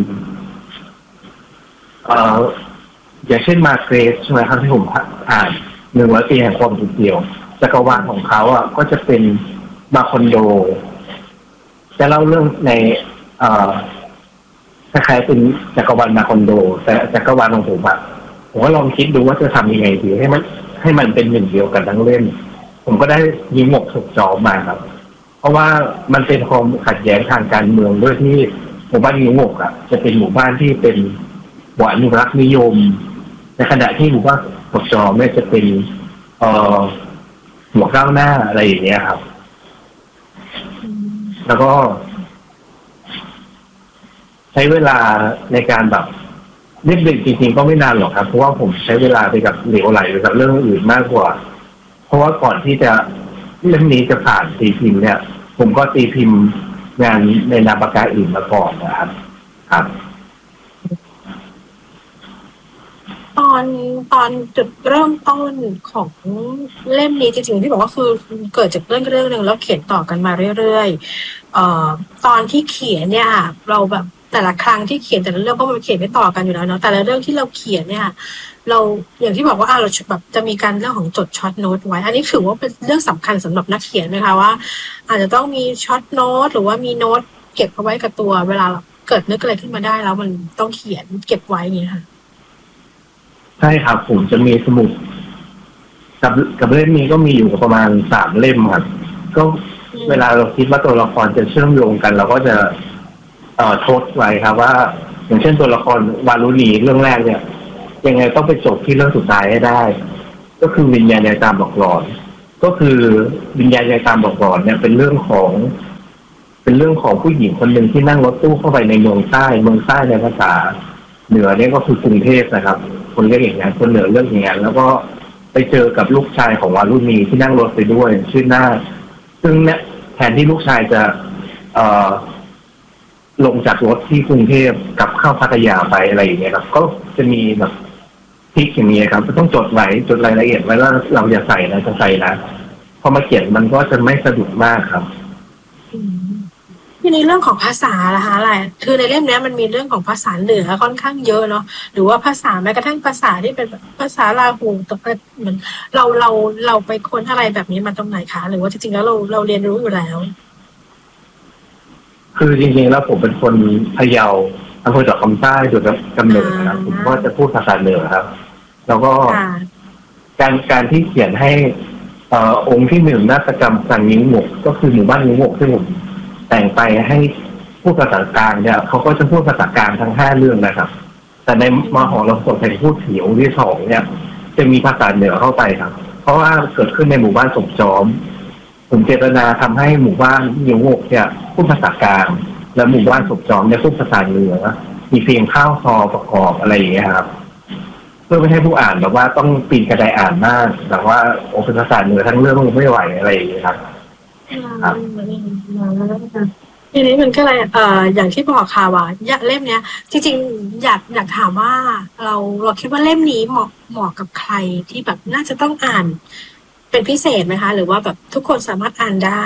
เอ่ออย่างเช่นมาเกรสใช่ไหมครับที่ผมอ่านหนึ่งร้อยปีแห่งความสุขเดียวจักรวาลของเขาอ่ะก็จะเป็นมาคอนโดจะเล่าเรื่องในเอ่อคล้ายๆเป็นจักรวาลมาคอนโดแต่จักรวาลของผมอะผมก็ลองคิดดูว่าจะทำยังไงดีให้มันให้มันเป็นหนึ่งเดียวกันทั้งเล่มผมก็ได้ยิงหมกสุกจอมาครับเพราะว่ามันเป็นความขัดแย้งทางการเมืองด้วยที่หมู่บ้านยิงหมกอะจะเป็นหมู่บ้านที่เป็นหวานอนุรักษ์นิยมในขณะที่หมู่บ้านสุกจอไม่จะเป็นเอ่อหัวก้าวหน้าอะไรอย่างเงี้ยครับแล้วก็ใช้เวลาในการแบบเรียบเรียงจริงๆก็ไม่นานหรอกครับเพราะว่าผมใช้เวลาไปกับเหลวไหลไปกับเรื่องอื่นมากกว่าเพราะว่าก่อนที่จะเล่มนี้จะผ่านตีพิมพ์เนี่ยผมก็ตีพิมพ์งานในนามปากกาอื่นมาก่อนนะครับครับตตอนตอนจุดเริ่มต้นของเล่มนี้จริงๆที่บอกว่าคือเกิดจากเรื่องเรื่องนึงแล้วเขียนต่อกันมาเรื่อยๆเอ่อตอนที่เขียนเนี่ยเราแบบแต่ละครั้งที่เขียนแต่ละเรื่องเพราะมันเขียนไม่ต่อกันอยู่แล้วเนาะแต่ละเรื่องที่เราเขียนเนี่ยเราอย่างที่บอกว่าเราแบบจะมีการเรื่องของจดช็อตโน้ตไว้อันนี้ถือว่าเป็นเรื่องสำคัญสำหรับนักเขียนไหมคะว่าอาจจะต้องมีช็อตโน้ตหรือว่ามีโน้ตเก็บเอาไว้กับตัวเวลาเกิดนึกอะไรขึ้นมาได้แล้วมันต้องเขียนเก็บไว้อย่างนี้ค่ะใช่ครับผมจะมีสมุดกับกับเล่มนี้ก็มีอยู่ประมาณสามเล่มครับก็เวลาเราคิดว่าตัวละครจะเชื่อมโยงกันเราก็จะเอ่อทดไว้ครับว่าอย่างเช่นตัวละครวารุณีเรื่องแรกเนี่ยยังไงต้องไปจบที่เรื่องสุดท้ายให้ได้ก็คือวิญญาณในตามบอกหลอนก็คือวิญญาณในตามบอกหลอนเนี่ยเป็นเรื่องของเป็นเรื่องของผู้หญิงคนหนึ่งที่นั่งรถตู้เข้าไปในเมืองใต้เมืองใต้ในภาษาเหนือเนี่ยก็คือกรุงเทพนะครับคนเรียกอย่างนั้นคนเหนือเรื่องอย่างนั้นแล้วก็ไปเจอกับลูกชายของวารุณีที่นั่งรถไปด้วยชื่อหน้าซึ่งเนี่ยแทนที่ลูกชายจะเอ่อลงจากรถที่กรุงเทพกลับเข้าพัทยาไปอะไรอย่างเงี้ยครับก็จะมีแบบทิกอย่างนี้ครับต้องจดไว้จดรายละเอียดไว้ว่าเราอย่าใส่นะจะใส่นะพอมาเขียนมันก็จะไม่สะดุดมากครับทีนี้เรื่องของภาษาล่ะคะอะไรคือในเล่มนี้มันมีเรื่องของภาษาเหนือค่อนข้างเยอะเนาะหรือว่าภาษาแม้กระทั่งภาษาที่เป็นภาษาลาหูตกเหมือนเราเราเราไปค้นอะไรแบบนี้มาตรงไหนคะหรือว่าจริงๆแล้วเราเราเรียนรู้อยู่แล้วคือจริงๆแล้วผมเป็นคนพะเยาอำเภอดอกคำใต้โดยกำเนิดนะครับผมก็จะพูดภาษาเหนือครับแล้วก็การการที่เขียนให้เอ่อองค์ที่หนึ่งนาฏกรรมสังนิ้วหมกก็คือหมู่บ้านนิ้วหมกที่ผมแต่งไปให้พูดภาษากลางเนี่ยเขาก็จะพูดภาษากลางทั้งห้าเรื่องนะครับแต่ในมหรสพแห่งพูดผีองค์ที่สองเนี่ยจะมีภาษาเหนือเข้าไปครับเพราะว่าเกิดขึ้นในหมู่บ้านสมจอมผมเจตนาทำให้หมู่บ้านนิ้วหมกเนี่ยพูดภาษากลางและหมู่บ้านสมจอมเนี่ยพูดภาษาเหนือมีเพลงข้าวซอประกอบอะไรอย่างเงี้ยครับเพื่อไม่ให้ผู้อ่านแบบว่าต้องปีนกระไดอ่านมากแบบว่าโอ้เป็นภาษาเหนือทั้งเรื่องไม่ไหวอะไรอย่างเงี้ยครับครับทีนี้มันก็เลยเอ่ออย่างที่บอกค่ะว่าเล่มเนี้ยจริงๆอยากอยากถามว่าเราเราคิดว่าเล่มนี้เหมาะเหมาะกับใครที่แบบน่าจะต้องอ่านเป็นพิเศษไหมคะหรือว่าแบบทุกคนสามารถอ่านได้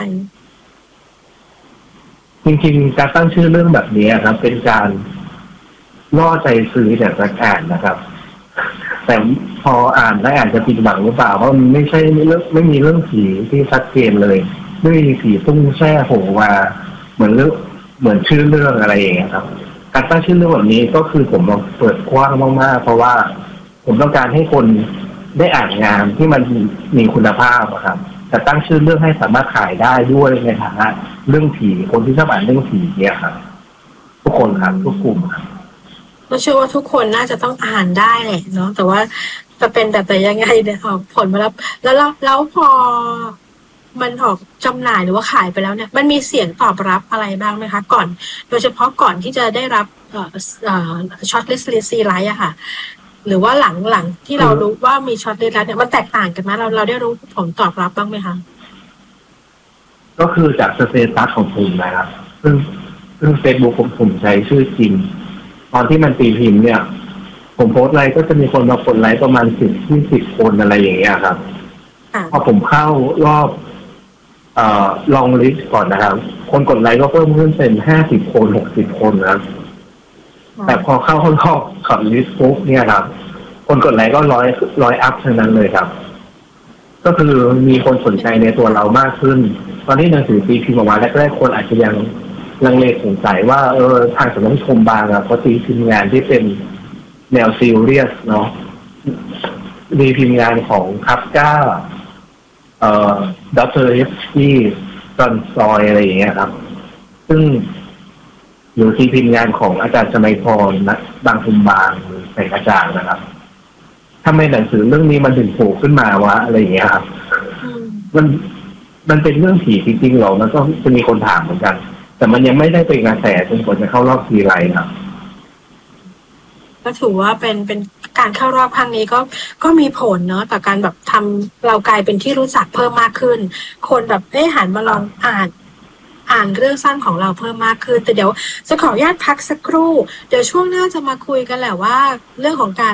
จริงๆการตั้งชื่อเรื่องแบบนี้ครับเป็นการล่อใจซื้อจากการอ่านนะครับแต่พออ่านแล้วอ่านจะผิดหวังหรือเปล่าเพราะมันไม่ใช่เรื่องไม่มีเรื่องผีที่ชัดเจนเลยไม่มีผีตุ้งแช่โผล่มาเหมือนเรื่องเหมือนชื่อเรื่องอะไรอย่างเงี้ยครับการตั้งชื่อเรื่องแบบนี้ก็คือผมลองเปิดกว้างมากๆเพราะว่าผมต้องการให้คนได้อ่านงานที่มันมีคุณภาพครับแต่ตั้งชื่อเรื่องให้สามารถขายได้ด้วยในฐานะเรื่องผีคนที่ชอบอ่านเรื่องผีเนี่ยครับทุกคนครับทุกกลุ่มครับก็เชื่อว่าทุกคนน่าจะต้องอ่านได้แหละเนาะแต่ว่าจะเป็นแบบไหนยังไงเนี่ยออกผลมาแล้วแล้วแล้วพอมันออกจำหน่ายหรือว่าขายไปแล้วเนี่ยมันมีเสียงตอบรับอะไรบ้างไหมคะก่อนโดยเฉพาะก่อนที่จะได้รับเอ่อเอ่อช็อตลิสต์ซีไลท์อะค่ะหรือว่าหลังหลังที่เรารู้ว่ามีช็อตลิสต์แล้วเนี่ยมันแตกต่างกันไหมเราเราได้รู้ผลตอบรับบ้างไหมคะก็คือจากสเตตัสของผมนะครับซึ่งซึ่งเฟซบุ๊กผมผมใช้ชื่อจริงตอนที่มันตีพิมพ์เนี่ยผมโพสต์อะไรก็จะมีคนมากดไลค์ประมาณสิบที่สิบคนอะไรอย่างเงี้ยครับพอผมเข้ารอบเอ่อลองลิสต์ก่อนนะครับคนกดไลค์ก็เพิ่มขึ้นเป็นห้าสิบคนหกสิบคนนะครับแต่พอเข้ารอบขับลิสต์ปุ๊บเนี่ยครับคนกดไลค์ก็ร้อยร้อยอัพทั้งนั้นเลยครับก็คือมีคนสนใจในตัวเรามากขึ้นตอนที่หนังสือตีพิมพ์ออกมาแรกๆคนอาจจะยังลังเลสงสัยว่าเออทางสำนักชมบางอะเขาตีพิมพ์งานที่เป็นแนวซีเรียสเนาะมีพิมพ์งานของคัฟก้าเอ่อดอกเตอร์เอฟที่ตอนซอยอะไรอย่างเงี้ยครับซึ่งอยู่ที่พิมพ์งานของอาจารย์สมัยพรนะบางคุมบางแสงกระจ่างนะครับทำไมหนังสือเรื่องนี้มันถึงโผล่ขึ้นมาวะอะไรอย่างเงี้ยครับมันมันเป็นเรื่องผีจริงๆหรอมันก็จะมีคนถามเหมือนกันแต่มันยังไม่ได้เป็นกระแสจนกว่าจะเข้ารอบทีไรครับก็ถือว่าเป็นเป็นการเข้ารอบครั้งนี้ก็ก็มีผลเนาะต่อการแบบทำเรากลายเป็นที่รู้จักเพิ่มมากขึ้นคนแบบได้หันมาลองอ่านอ่านเรื่องสั้นของเราเพิ่มมากขึ้นแต่เดี๋ยวจะขออนุญาตพักสักครู่เดี๋ยวช่วงหน้าจะมาคุยกันแหละว่าเรื่องของการ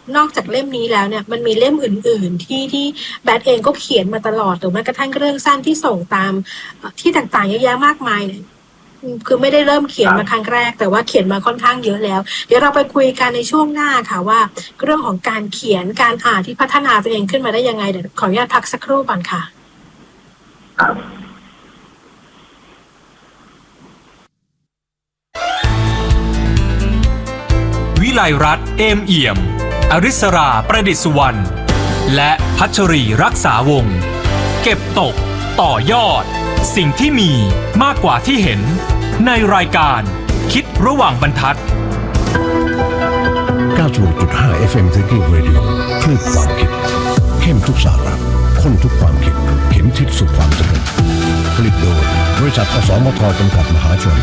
นอกจากเล่มนี้แล้วเนี่ยมันมีเล่มอื่นๆที่ที่แบทเองก็เขียนมาตลอดหรือแม้กระทั่งเรื่องสั้นที่ส่งตามที่ต่างๆเยอะแยะมากมายเนี่ยคือไม่ได้เริ่มเขียนมาครั้งแรกแต่ว่าเขียนมาค่อนข้างเยอะแล้วเดี๋ยวเราไปคุยกันในช่วงหน้าค่ะว่าเรื่องของการเขียนการอ่านที่พัฒนาตัวเองขึ้นมาได้ยังไงเดี๋ยวขออนุญาตพักสักครู่ก่อนค่ะวิไลรัตน์เอมเอี่ยมอริสราประดิษฐ์สุวรรณและพัชรีรักษาวงศ์เก็บตกต่อยอดสิ่งที่มีมากกว่าที่เห็นในรายการคิดระหว่างบรรทัดเก้าสิบหกจุดห้า เอฟ เอ็ม Thinking Radio คลื่นความคิดเข้มทุกสาระข้นทุกความคิดเข็มทิศสู่ความสำเร็จผลิตโดยบริษัทอสมทจำกัดมหาชน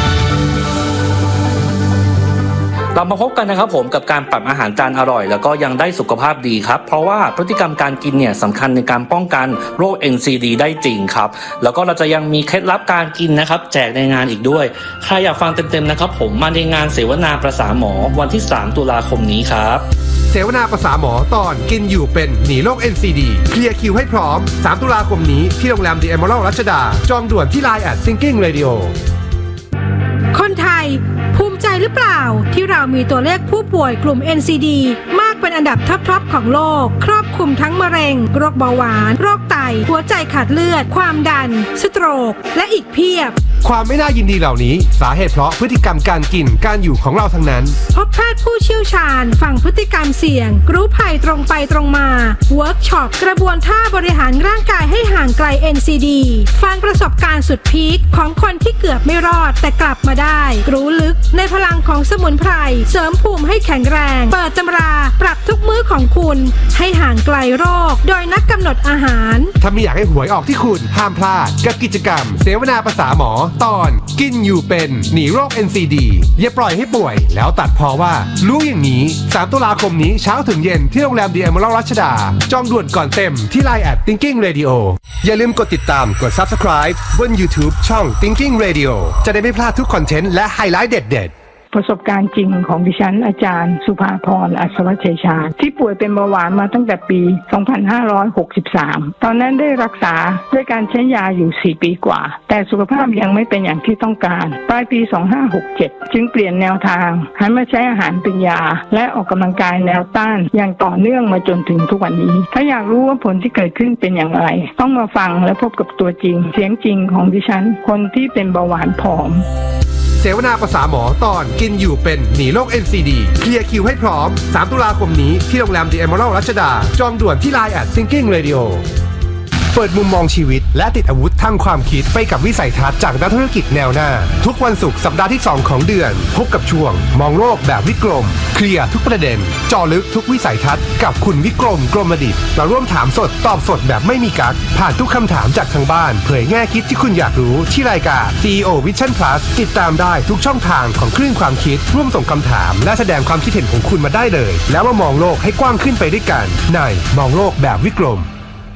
กลับมาพบกันนะครับผมกับการปรับอาหารจานอร่อยแล้วก็ยังได้สุขภาพดีครับเพราะว่าพฤติกรรมการกินเนี่ยสำคัญในการป้องกันโรค เอ็น ซี ดี ได้จริงครับแล้วก็เราจะยังมีเคล็ดลับการกินนะครับแจกในงานอีกด้วยใครอยากฟังเต็มๆนะครับผมมาในงานเสวนาประสาหมอวันที่สามตุลาคมนี้ครับเสวนาประสาหมอตอนกินอยู่เป็นหนีโรค เอ็น ซี ดี เคลียร์คิวให้พร้อมสามตุลาคมนี้ที่โรงแรม The Emerald รัชดาจองด่วนที่ ไลน์ แอท Thinking Radio คนไทยภูมิใจหรือเปล่าที่เรามีตัวเลขผู้ป่วยกลุ่ม เอ็น ซี ดี มากเป็นอันดับท็อปๆของโลกครอบคลุมทั้งมะเร็งโรคเบาหวานโรคไตหัวใจขาดเลือดความดันสโตรกและอีกเพียบความไม่น่ายินดีเหล่านี้สาเหตุเพราะพฤติกรรมการกินการอยู่ของเราทั้งนั้นพบแพทย์ผู้เชี่ยวชาญฟังพฤติกรรมเสี่ยงรู้ภัยตรงไปตรงมาเวิร์กช็อปกระบวนท่าบริหารร่างกายให้ห่างไกล เอ็น ซี ดี ฟังประสบการณ์สุดพีคของคนที่เกือบไม่รอดแต่กลับมาได้รู้ลึกในพลังของสมุนไพรเสริมภูมิให้แข็งแรงเปิดตำราปรับทุกมื้อของคุณให้ห่างไกลโรคโดยนักกำหนดอาหารถ้าไม่อยากให้หวยออกที่คุณห้ามพลาดกับกิจกรรมเสวนาภาษาหมอตอนกินอยู่เป็นหนีโรค เอ็น ซี ดี อย่าปล่อยให้ป่วยแล้วตัดพอว่ารู้อย่างนี้สามตุลาคมนี้เช้าถึงเย็นที่โรงแรม The Emerald รัชดาจองด่วนก่อนเต็มที่ ไลน์ แอท Thinking Radio อย่าลืมกดติดตามกด Subscribe บน YouTube ช่อง Thinking Radio จะได้ไม่พลาดทุกคอนเทนต์และไฮไลท์เด็ดๆประสบการณ์จริงของดิฉันอาจารย์สุภาพรอัศวชัยชาญที่ป่วยเป็นเบาหวานมาตั้งแต่ปี สองพันห้าร้อยหกสิบสาม ตอนนั้นได้รักษาด้วยการใช้ยาอยู่ สี่ปีกว่าแต่สุขภาพยังไม่เป็นอย่างที่ต้องการปลายปี สองพันห้าร้อยหกสิบเจ็ด จึงเปลี่ยนแนวทางหันมาใช้อาหารเป็นยาและออกกำลังกายแนวต้านอย่างต่อเนื่องมาจนถึงทุกวันนี้ถ้าอยากรู้ว่าผลที่เกิดขึ้นเป็นอย่างไรต้องมาฟังและพบกับตัวจริงเสียงจริงของดิฉันคนที่เป็นเบาหวานผอมเสวนาภาษาหมอตอนกินอยู่เป็นหนีโรค เอ็น ซี ดี เคลียร์คิวให้พร้อมสามตุลาคมนี้ที่โรงแรม The Emerald รัชดาจองด่วนที่ ไลน์ แอท Thinking Radio เปิดมุมมองชีวิตและติดอาวุธทางความคิดไปกับวิสัยทัศน์จากนักธุรกิจแนวหน้าทุกวันศุกร์สัปดาห์ที่สองของเดือนพบกับช่วงมองโลกแบบวิกรมเคลียร์ทุกประเด็นเจาะลึกทุกวิสัยทัศน์กับคุณวิกรมกรมดิษฐ์เราร่วมถามสดตอบสดแบบไม่มีกั๊กผ่านทุกคำถามจากทางบ้านเผยแง่คิดที่คุณอยากรู้ที่รายการ ซี อี โอ Vision Plus ติดตามได้ทุกช่องทางของคลื่นความคิดร่วมส่งคำถามและแสดงความคิดเห็นของคุณมาได้เลยแล้วมามองโลกให้กว้างขึ้นไปด้วยกันในมองโลกแบบวิกรม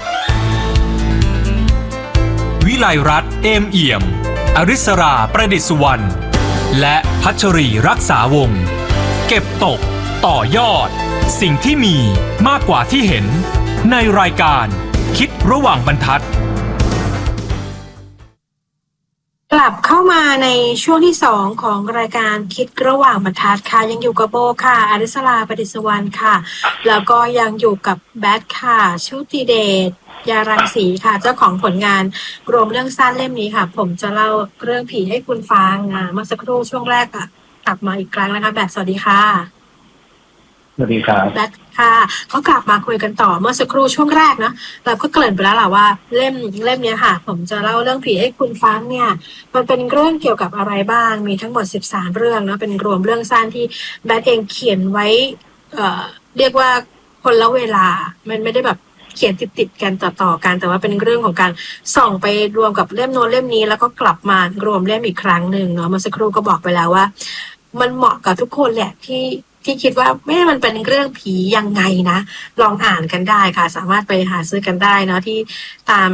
วิไลรัตน์เอมเอี่ยมอริสราประดิษฐ์สุวรรณและพัชรีรักษาวงศ์เก็บตกต่อยอดสิ่งที่มีมากกว่าที่เห็นในรายการคิดระหว่างบรรทัดกลับเข้ามาในช่วงที่สองของรายการคิดระหว่างบรรทัดค่ะยังอยู่กับโบค่ะอริสราประดิษฐ์สุวรรณค่ะแล้วก็ยังอยู่กับแบทค่ะชุติเดชยารังสีค่ะเจ้าของผลงานรวมเรื่องสั้นเล่มนี้ค่ะผมจะเล่าเรื่องผีให้คุณฟังอ่าเมื่อสักครู่ช่วงแรกอ่ะกลับมาอีกครั้งนะคะแบบสวัสดีค่ะสวัสดีครับแบทค่ะเขากลับมาคุยกันต่อเมื่อสักครู่ช่วงแรกนะเราก็เกริ่นไปแล้วแหละว่าเล่มเล่มนี้ค่ะผมจะเล่าเรื่องผีให้คุณฟังเนี่ยมันเป็นเรื่องเกี่ยวกับอะไรบ้างมีทั้งหมดสิบสามเรื่องนะเป็นรวมเรื่องสั้นที่แบทเองเขียนไว้เอ่อเรียกว่าคนละเวลามันไม่ได้แบบเขียนติดๆกันต่อๆกันแต่ว่าเป็นเรื่องของการส่องไปรวมกับเล่มโน้นเล่มนี้แล้วก็กลับมารวมเล่มอีกครั้งหนึ่งเนาะเมื่อสักครู่ก็บอกไปแล้วว่ามันเหมาะกับทุกคนแหละที่ที่คิดว่าแม่มันเป็นเรื่องผียังไงนะลองอ่านกันได้ค่ะสามารถไปหาซื้อกันได้เนาะที่ตาม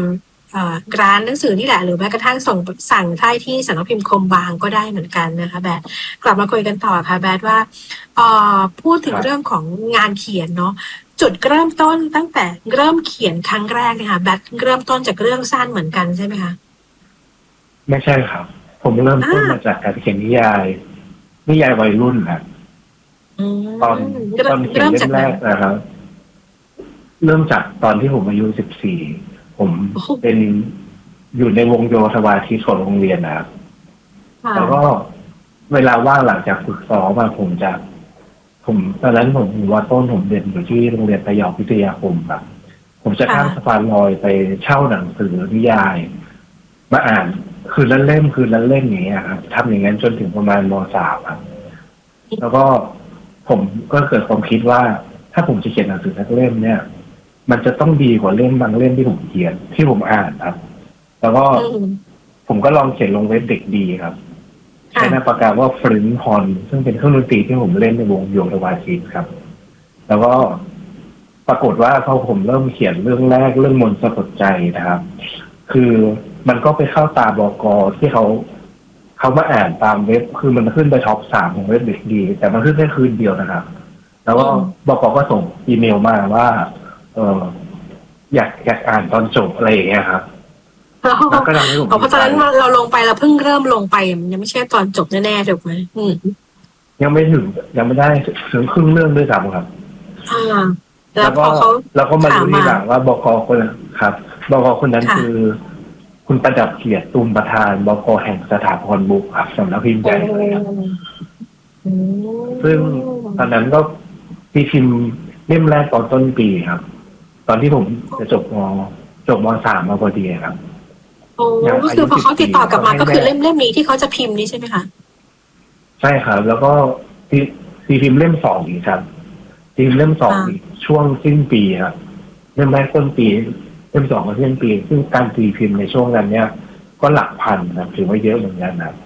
ร้านหนังสือนี่แหละหรือแม้กระทั่งส่งสั่งได้ที่สำนักพิมพ์คมบางก็ได้เหมือนกันนะคะแบทกลับมาคุยกันต่อค่ะแบทว่าพูดถึงเรื่องของงานเขียนเนาะจุดเริ่มต้นตั้งแต่เริ่มเขียนครั้งแรกเนี่ยค่ะแบทเริ่มต้นจากเรื่องสั้นเหมือนกันใช่ไหมคะไม่ใช่ครับผมเริ่มต้นมาจากการเขียนนิยายนิยายวัยรุ่นครับตอนตอนเขียนเล่มแรกนะครับเริ่มจากตอนที่ผมอายุสิบสี่ผมเป็นอยู่ในวงโยธวาทิตของโรงเรียนนะครับแล้วก็เวลาว่างหลังจากฝึกซ้อมมาผมจะผมตอนนั้นผมอยู่วัดต้นผมเรียนอยู่ที่โรงเรียนประยองพิทยาคมครับผมจะข้ามสะพานลอยไปเช่าหนังสือนิยายมาอ่านคืนละเล่มคืนละเล่มอย่างเงี้ยครับทำอย่างนั้นจนถึงประมาณม.สาม ครับแล้วก็ผมก็เกิดความคิดว่าถ้าผมจะเขียนหนังสือสักเล่มเนี่ยมันจะต้องดีกว่าเล่มบางเล่มที่ผมเขียนที่ผมอ่านครับแล้วก็ผมก็ลองเขียนลงเว็บเด็กดีครับใช้นามปากกาว่าฟรินฮอนซึ่งเป็นเครื่องดนตรีที่ผมเล่นในวงโยธวาทิตครับแล้วก็ปรากฏว่าพอผมเริ่มเขียนเรื่องแรกเรื่องมนต์สะกดใจนะครับคือมันก็ไปเข้าตาบก.ที่เขาเขามาอ่านตามเว็บคือมันขึ้นไปท็อปสามของเว็บเด็กดีแต่มันขึ้นแค่คืนเดียวนะครับแล้วก็บก.ก็ส่งอีเมลมาว่าเอออยากอยากอ่านตอนจบอะไรอย่างเงี้ยครับแล้วก็ทำให้ผมเพราะตอนนั้นเราลงไปเราเพิ่งเริ่มลงไปยังไม่ใช่ตอนจบแน่ๆถูกไหมยังไม่ถึงยังไม่ได้ถึงครึ่งเรื่องด้วยซ้ำครับแล้วก็แล้วก็มาดูทีหลังว่าบก.คนครับบก.คนนั้นคือคุณประดับเกียรติตุมประธานบก.แห่งสถาพรบุ๊กครับสำนักพิมพ์ใหญ่เลยครับซึ่งตอนนั้นก็ตีพิมพ์เล่มแรกตอนต้นปีครับตอนที่ผมจะจบมจบมสามมาพอดีครับโอ้ก็คือพอเขาติดต่อกลับมาก็คือเล่มเล่มนี้ที่เขาจะพิมพ์นี้ใช่ไหมคะใช่ครับแล้วก็ตีพิมพ์เล่มสองอีกครับตีพิมพ์เล่มสองอีกช่วงสิ้นปีครับเล่มแรกต้นปีเล่มสองก็สิ้นปีซึ่งการตีพิมพ์ในช่วงนั้นเนี่ยก็หลักพันนะถือว่าเยอะเหมือนกันนะ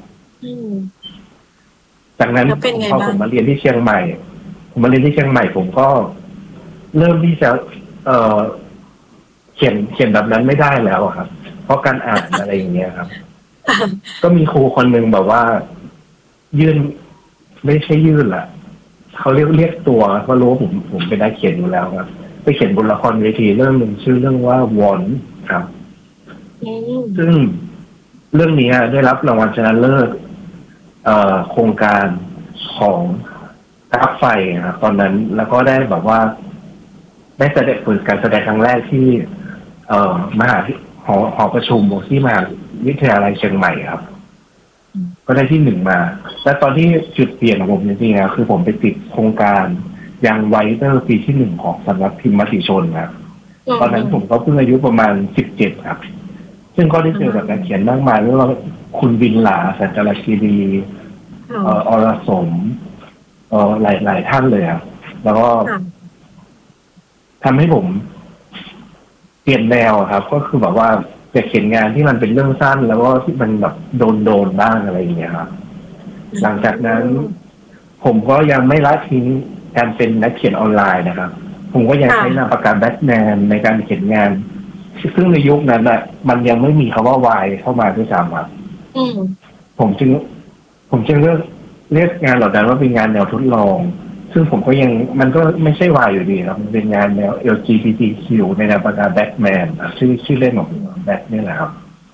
จากนั้นพอผมมาเรียนที่เชียงใหม่ผมมาเรียนที่เชียงใหม่ผมก็เริ่มที่จะเอ่อเขียนเขียนแบบนั้นไม่ได้แล้วครับเพราะการอ่านอะไรอย่างเงี้ยครับก็มีครูคนหนึ่งแบบว่ายื่นไม่ใช่ยื่นแหละเขาเรียกเรียกตัวเพราะรู้ว่าผมผมเป็นนักเขียนอยู่แล้วครับไปเขียนบทละครเวทีเรื่องหนึ่งชื่อเรื่องว่าวอนครับซึ่งเรื่องนี้ได้รับรางวัลชนะเลิศเอ่อโครงการของกราฟไฟครับตอนนั้นแล้วก็ได้แบบว่าได้แสดงผลการแสดงครั้งแรกที่เอ่อมหาหอหอประชุมที่มหาวิทยาลัยเชียงใหม่ครับก็ได้ที่หนึ่งมาและตอนที่จุดเปลี่ยนของผมจริงๆนะคือผมไปติดโครงการยังไวเตอร์ปีที่หนึ่งของสำนักพิมพ์มติชนครับตอนนั้นผมก็เพิ่งอายุประมาณสิบเจ็ดครับซึ่งก็ได้เจอกับนักเขียนมากมายไม่ว่าคุณวินหลาสัจจรคีรีเอ่ออรสมเอ่อหลายหลายท่านเลยครับแล้วก็ทำให้ผมเปลี่ยนแนวครับก็คือแบบว่าจะเขียนงานที่มันเป็นเรื่องสั้นแล้วก็ที่มันแบบโดนโดนบ้างอะไรอย่างเงี้ยครับหลังจากนั้นผมก็ยังไม่ละทิ้งการเป็นนักเขียนออนไลน์นะครับผมก็ยังใช้นามปากกาแบทแมนในการเขียนงานซึ่งในยุคนั้นอ่ะมันยังไม่มีคำว่าวายเข้ามาด้วยซ้ำครับผมจึงผมจึงเลือกเรียกงานเหล่านั้นว่าเป็นงานแนวทดลองซึ่งผมก็ยังมันก็ไม่ใช่วายอยู่ดีครับมันเป็นงานแนว แอล จี บี ที คิว ในนามปากกาแบทแมนชื่อชื่อเล่นของแบทนี่แหละครับ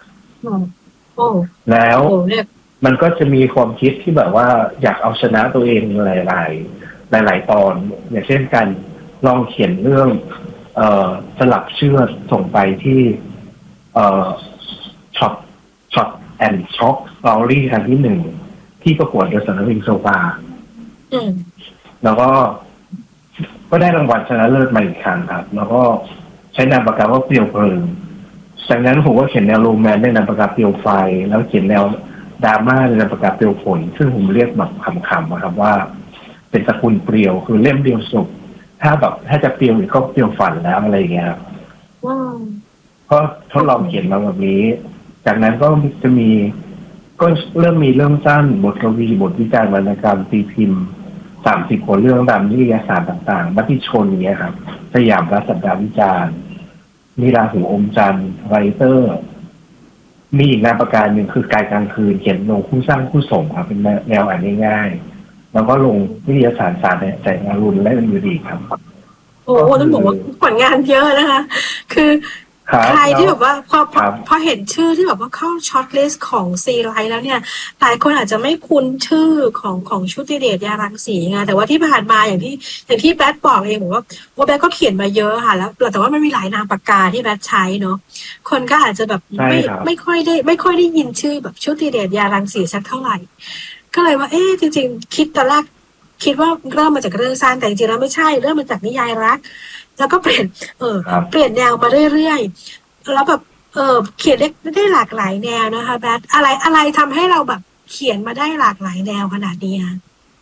แล้วมันก็จะมีความคิดที่แบบว่าอยากเอาชนะตัวเองหลายๆหลายๆตอนอย่างเช่นการลองเขียนเรื่องเอ่อสลับเชือกส่งไปที่เอ่อช็อตช็อตแอนด์ช็อคสตอรี่ครั้งที่หนึ่งที่ประกวดโดยสำนักพิมพ์โซฟาแล้วก็ก็ได้รางวัลชนะเลิศมาอีกครั้งครับแล้วก็ใช้นามปากกาว่าเปลวเพลิงจากนั้นผมก็เขียนแนวโรแมนต์ในนามปากกาเปลวไฟแล้วเขียนแนวดราม่าในนามปากกาเปลวฝนซึ่งผมเรียกแบบคำๆนะครับว่าเป็นตระกูลเปลวคือเล่มเดียวจบถ้าแบบถ้าจะเปลวอีกก็เปลวฝันแล้วอะไรอย่างเงี้ยครับก็ทดลองเขียนมาแบบนี้จากนั้นก็จะมีก็เริ่มมีเรื่องสั้นบทกวีบทวิจารณ์วรรณกรรมตีพิมพ์สามสิบกว่าเรื่องตามนิตยสารต่างๆมติชนเนี้ยครับสยามรัฐสัปดาห์วิจารณ์มีราหูอมจันทร์ไรเตอร์มีอีกนามปากกาหนึ่งคือกายกลางคืนเขียนลงคู่สร้างคู่สมครับเป็นแนวอ่านง่ายๆแล้วก็ลงวิทยาศาสตร์ศาสตร์ใจอรุณและอื่นๆอีกครับโอ้โหต้องบอกว่าผลงานเยอะนะคะคือใครที่แบบว่าพอพอพอเห็นชื่อที่แบบว่าเข้าช็อตลิสต์ของซีไลท์แล้วเนี่ยหลายคนอาจจะไม่คุ้นชื่อของของชุติเดชยารังสีไงแต่ว่าที่ผ่านมาอย่างที่อย่างที่แบทบอกเองบอกว่าว่าแบทก็เขียนมาเยอะค่ะแล้วแต่ว่ามันมีหลายนามปากกาที่แบทใช้เนาะคนก็อาจจะแบบไม่ไม่ค่อยได้ไม่ค่อยได้ยินชื่อแบบชุติเดชยารังสีสักเท่าไหร่ก็เลยว่าเอ๊ะจริงๆคิดตอนแรกคิดว่าเริ่มมาจากเรื่องสั้นแต่จริงๆแล้วไม่ใช่เริ่มมาจากนิยายรักแล้วก็เปลี่ยนเออเปลี่ยนแนวมาเรื่อยๆแล้วแบบเออเขียนได้ได้หลากหลายแนวนะคะแบทอะไรอะไรทำให้เราแบบเขียนมาได้หลากหลายแนวขนาดนี้คะ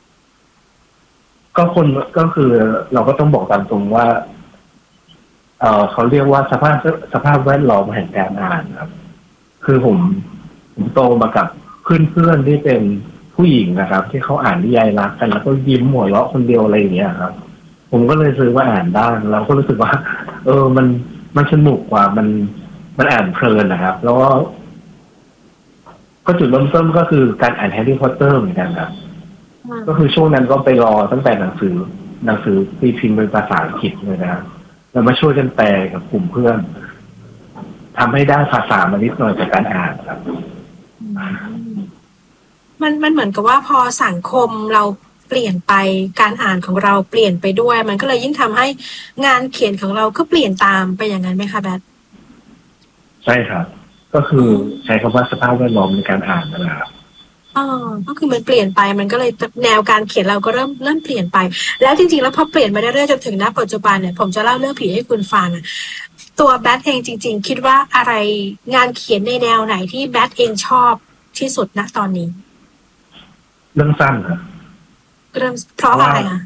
ก็คนก็คือเราก็ต้องบอกตามตรงว่าเออเขาเรียกว่าสภาพสภาพแวดล้อมแห่งการอ่านครับคือผมผมโตมากับเพื่อนๆที่เป็นผู้หญิงนะครับที่เขาอ่านนิยายรักกันแล้วก็ยิ้มหัวเราะคนเดียวอะไรอย่างเงี้ยครับผมก็เลยซื้อมาอ่านบ้างแล้วก็รู้สึกว่าเออมันมันสนุกกว่ามันมันอ่านเพลินนะครับแล้วก็ก็จุดเริ่มต้นก็คือการอ่านแฮร์รี่พอตเตอร์เหมือนกันครับก็คือช่วงนั้นก็ไปรอตั้งแต่หนังสือหนังสือตีพิมพ์เป็นภาษาอังกฤษเลยนะแล้วมาช่วยกันแปลกับกลุ่มเพื่อนทำให้ได้ภาษามานิดหน่อยจากการอ่านครับมันมันเหมือนกับว่าพอสังคมเราเปลี่ยนไปการอ่านของเราเปลี่ยนไปด้วยมันก็เลยยิ่งทำให้งานเขียนของเราก็เปลี่ยนตามไปอย่างนั้นไหมคะแบทใช่ครับก็คือใช้คำว่าสภาพแวดล้อมในการอ่านนั่นแหละครับอ๋อก็คือมันเปลี่ยนไปมันก็เลยแนวการเขียนเราก็เริ่มเริ่มเปลี่ยนไปแล้วจริงๆแล้วพอเปลี่ยนมาเรื่อยๆจนถึงณปัจจุบันเนี่ยผมจะเล่าเรื่องผีให้คุณฟังอ่ะตัวแบทเองจริงๆคิดว่าอะไรงานเขียนในแนวไหนที่แบทเองชอบที่สุดณตอนนี้เรื่องสั้นครับเริ่มเพราะอะไรอ่ะ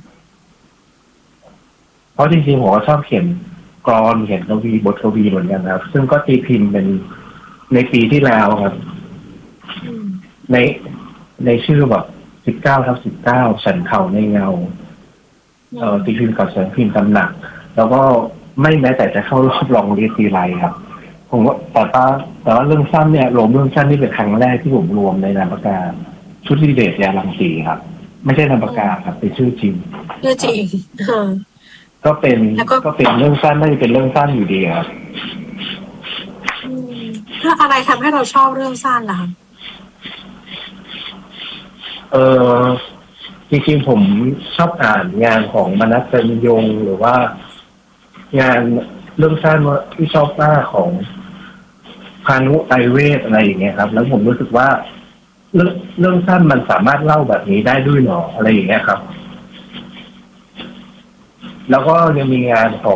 เพราะจริงๆผมก็ชอบเขียนกลอนเขียนกวีบทกวีเหมือนกันครับซึ่งก็ตีพิมพ์เป็นในปีที่แล้วครับในในชื่อแบบสิบเก้าทับสิบเก้าฉันเข่าในเงาเอ่อตีพิมพ์กับฉันพิมพ์ตำหนักแล้วก็ไม่แม้แต่จะเข้ารอบรองเรียนตีไรครับผมว่าแต่ว่าแต่ว่าเรื่องสั้นเนี่ยรวมเรื่องสั้นนี่เป็นครั้งแรกที่ผมรวมในนามปากกาชุติเดชยารังสีครับไม่ใช่นามปากกาครับเป็นชื่อจริงชื่อจริงก็เป็นก็เป็นเรื่องสั้นไม่เป็นเรื่องสั้นอยู่ดีครับถ้าอะไรทำให้เราชอบเรื่องสั้นล่ะเออจริงๆผมชอบอ่านงานของมนัส เต็มยงหรือว่างานเรื่องสั้นที่ชอบมากของพานุไตรเวทอะไรอย่างเงี้ยครับแล้วผมรู้สึกว่าเรื่องเรื่องสั้นมันสามารถเล่าแบบนี้ได้ด้วยหรออะไรอย่างเงี้ยครับแล้วก็ยังมีงานของ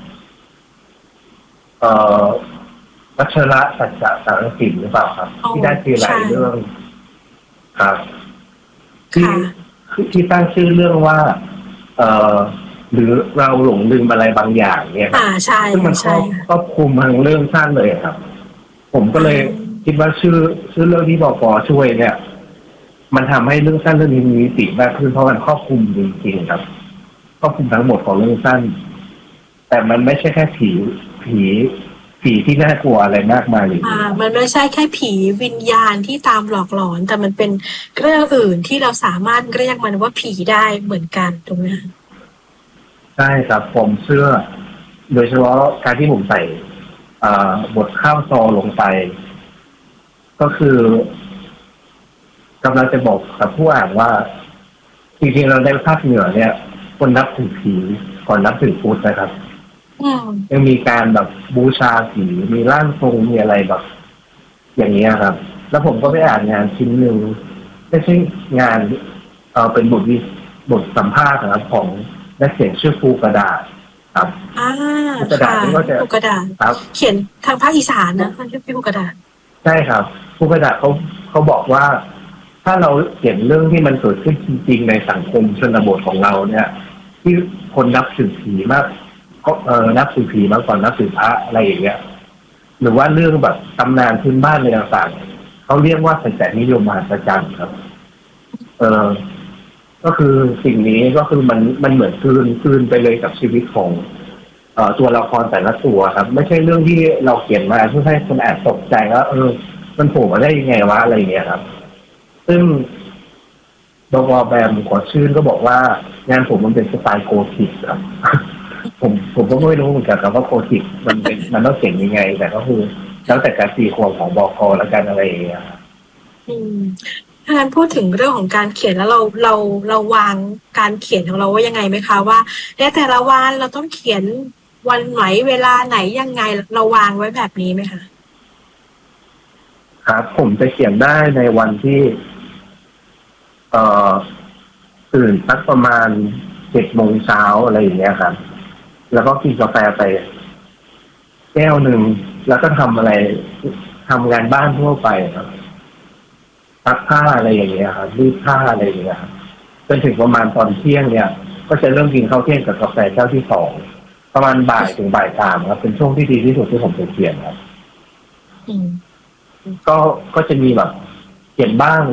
เอ่อวัชระสัจจะสารสินหรือเปล่าครับที่ได้ทีไรเรื่องครับที่ที่ตั้งชื่อเรื่องว่าเอ่อหรือเราหลงลืมอะไรบางอย่างเนี่ยครับซึ่งมันครอบครอบคลุมทั้งเรื่องสั้นเลยครับผมก็เลยคิดว่าชื่อชื่อเรื่องที่บก.ช่วยเนี่ยมันทำให้เรื่องสั้นเรื่องนี้มีมิติมากขึ้นเพราะมันครอบคลุมจริงๆครับครอบคลุมทั้งหมดของเรื่องสั้นแต่มันไม่ใช่แค่ผีผีผีที่น่ากลัวอะไรมากมายเลยอ่ามันไม่ใช่แค่ผีวิญญาณที่ตามหลอกหลอนแต่มันเป็นเรื่องอื่นที่เราสามารถเรียกมันว่าผีได้เหมือนกันถูกไหมใช่ครับผมเชื่อโดยเฉพาะการที่ผมใส่อ่าบทข้าวซอลงไปก็คือกำลังจะบอกกับผู้อ่านว่าจริงๆเราในภาคเหนือเนี่ยคนนับถือผีก่อนนับถือพุทธนะครับยังมีการแบบบูชาผีมีร่างทรงมีอะไรแบบอย่างนี้ครับแล้วผมก็ไปอ่านงานชิ้นหนึ่งไม่ใช่งานเออเป็นบทวิบทสัมภาษณ์นะครับของนักเขียนชื่อภูกระดาษครับอ่าภูกระดาษนี่ก็จะภูกระดาษครับเขียนทางภาคอีสานนะมันชื่อภูกระดาษใช่ครับภูกระดาษเขาเขาบอกว่าถ้าเราเขียนเรื่องที่มันเกิดขึ้นจริงๆในสังคมชนบทของเราเนี่ยที่คนนับถือผีมากก็เออนับถือผีมากกว่านับถือพระอะไรอย่างเงี้ยหรือว่าเรื่องแบบตำนานพื้นบ้านในต่างๆเขาเรียกว่าสัจจนิยมมหัศจรรย์ครับเออก็คือสิ่งนี้ก็คือมันมันเหมือนคืนคืนไปเลยกับชีวิตของเอ่อตัวละครแต่ละตัวครับไม่ใช่เรื่องที่เราเขียนมาเพื่อให้คนอ่านตกใจว่าเออมันโผล่มาได้ยังไงวะอะไรอย่างเงี้ยครับซึ่งดร.แบมขอชื่นก็บอกว่างานผมมันเป็นสไตล์โกธิกครับ ผมผมก็ไม่รู้เหมือนกันครับว่าโกธิกมันเป็นมันต้องเขียนยังไงแต่ก็คือแล้วแต่การตีความของบก.และการอะไรอย่างเงี้ยครับอืมถ้างั้นพูดถึงเรื่องของการเขียนแล้วเราเราเราวางการเขียนของเราว่ายังไงไหมคะว่าในแต่ละวันเราต้องเขียนวันไหนเวลาไหนยังไงเราวางไว้แบบนี้ไหมคะครับผมจะเขียนได้ในวันที่เอ่อตื่นสักประมาณเจ็ดโมงเช้าอะไรอย่างเงี้ยครับแล้วก็กินกาแฟไปแก้วหนึ่งแล้วก็ทำอะไรทำงานบ้านทั่วไปครับซักผ้าอะไรอย่างเงี้ยครับรีดผ้าอะไรอย่างเงี้ยครับจนถึงประมาณตอนเที่ยงเนี่ยก็จะเริ่มกินข้าวเที่ยงกับกาแฟแก้วที่สองประมาณบ่ายถึงบ่ายสามครับเป็นช่วงที่ดีที่สุดที่ผมจะเขียนครับก็ก็จะมีแบบเขียนบ้าง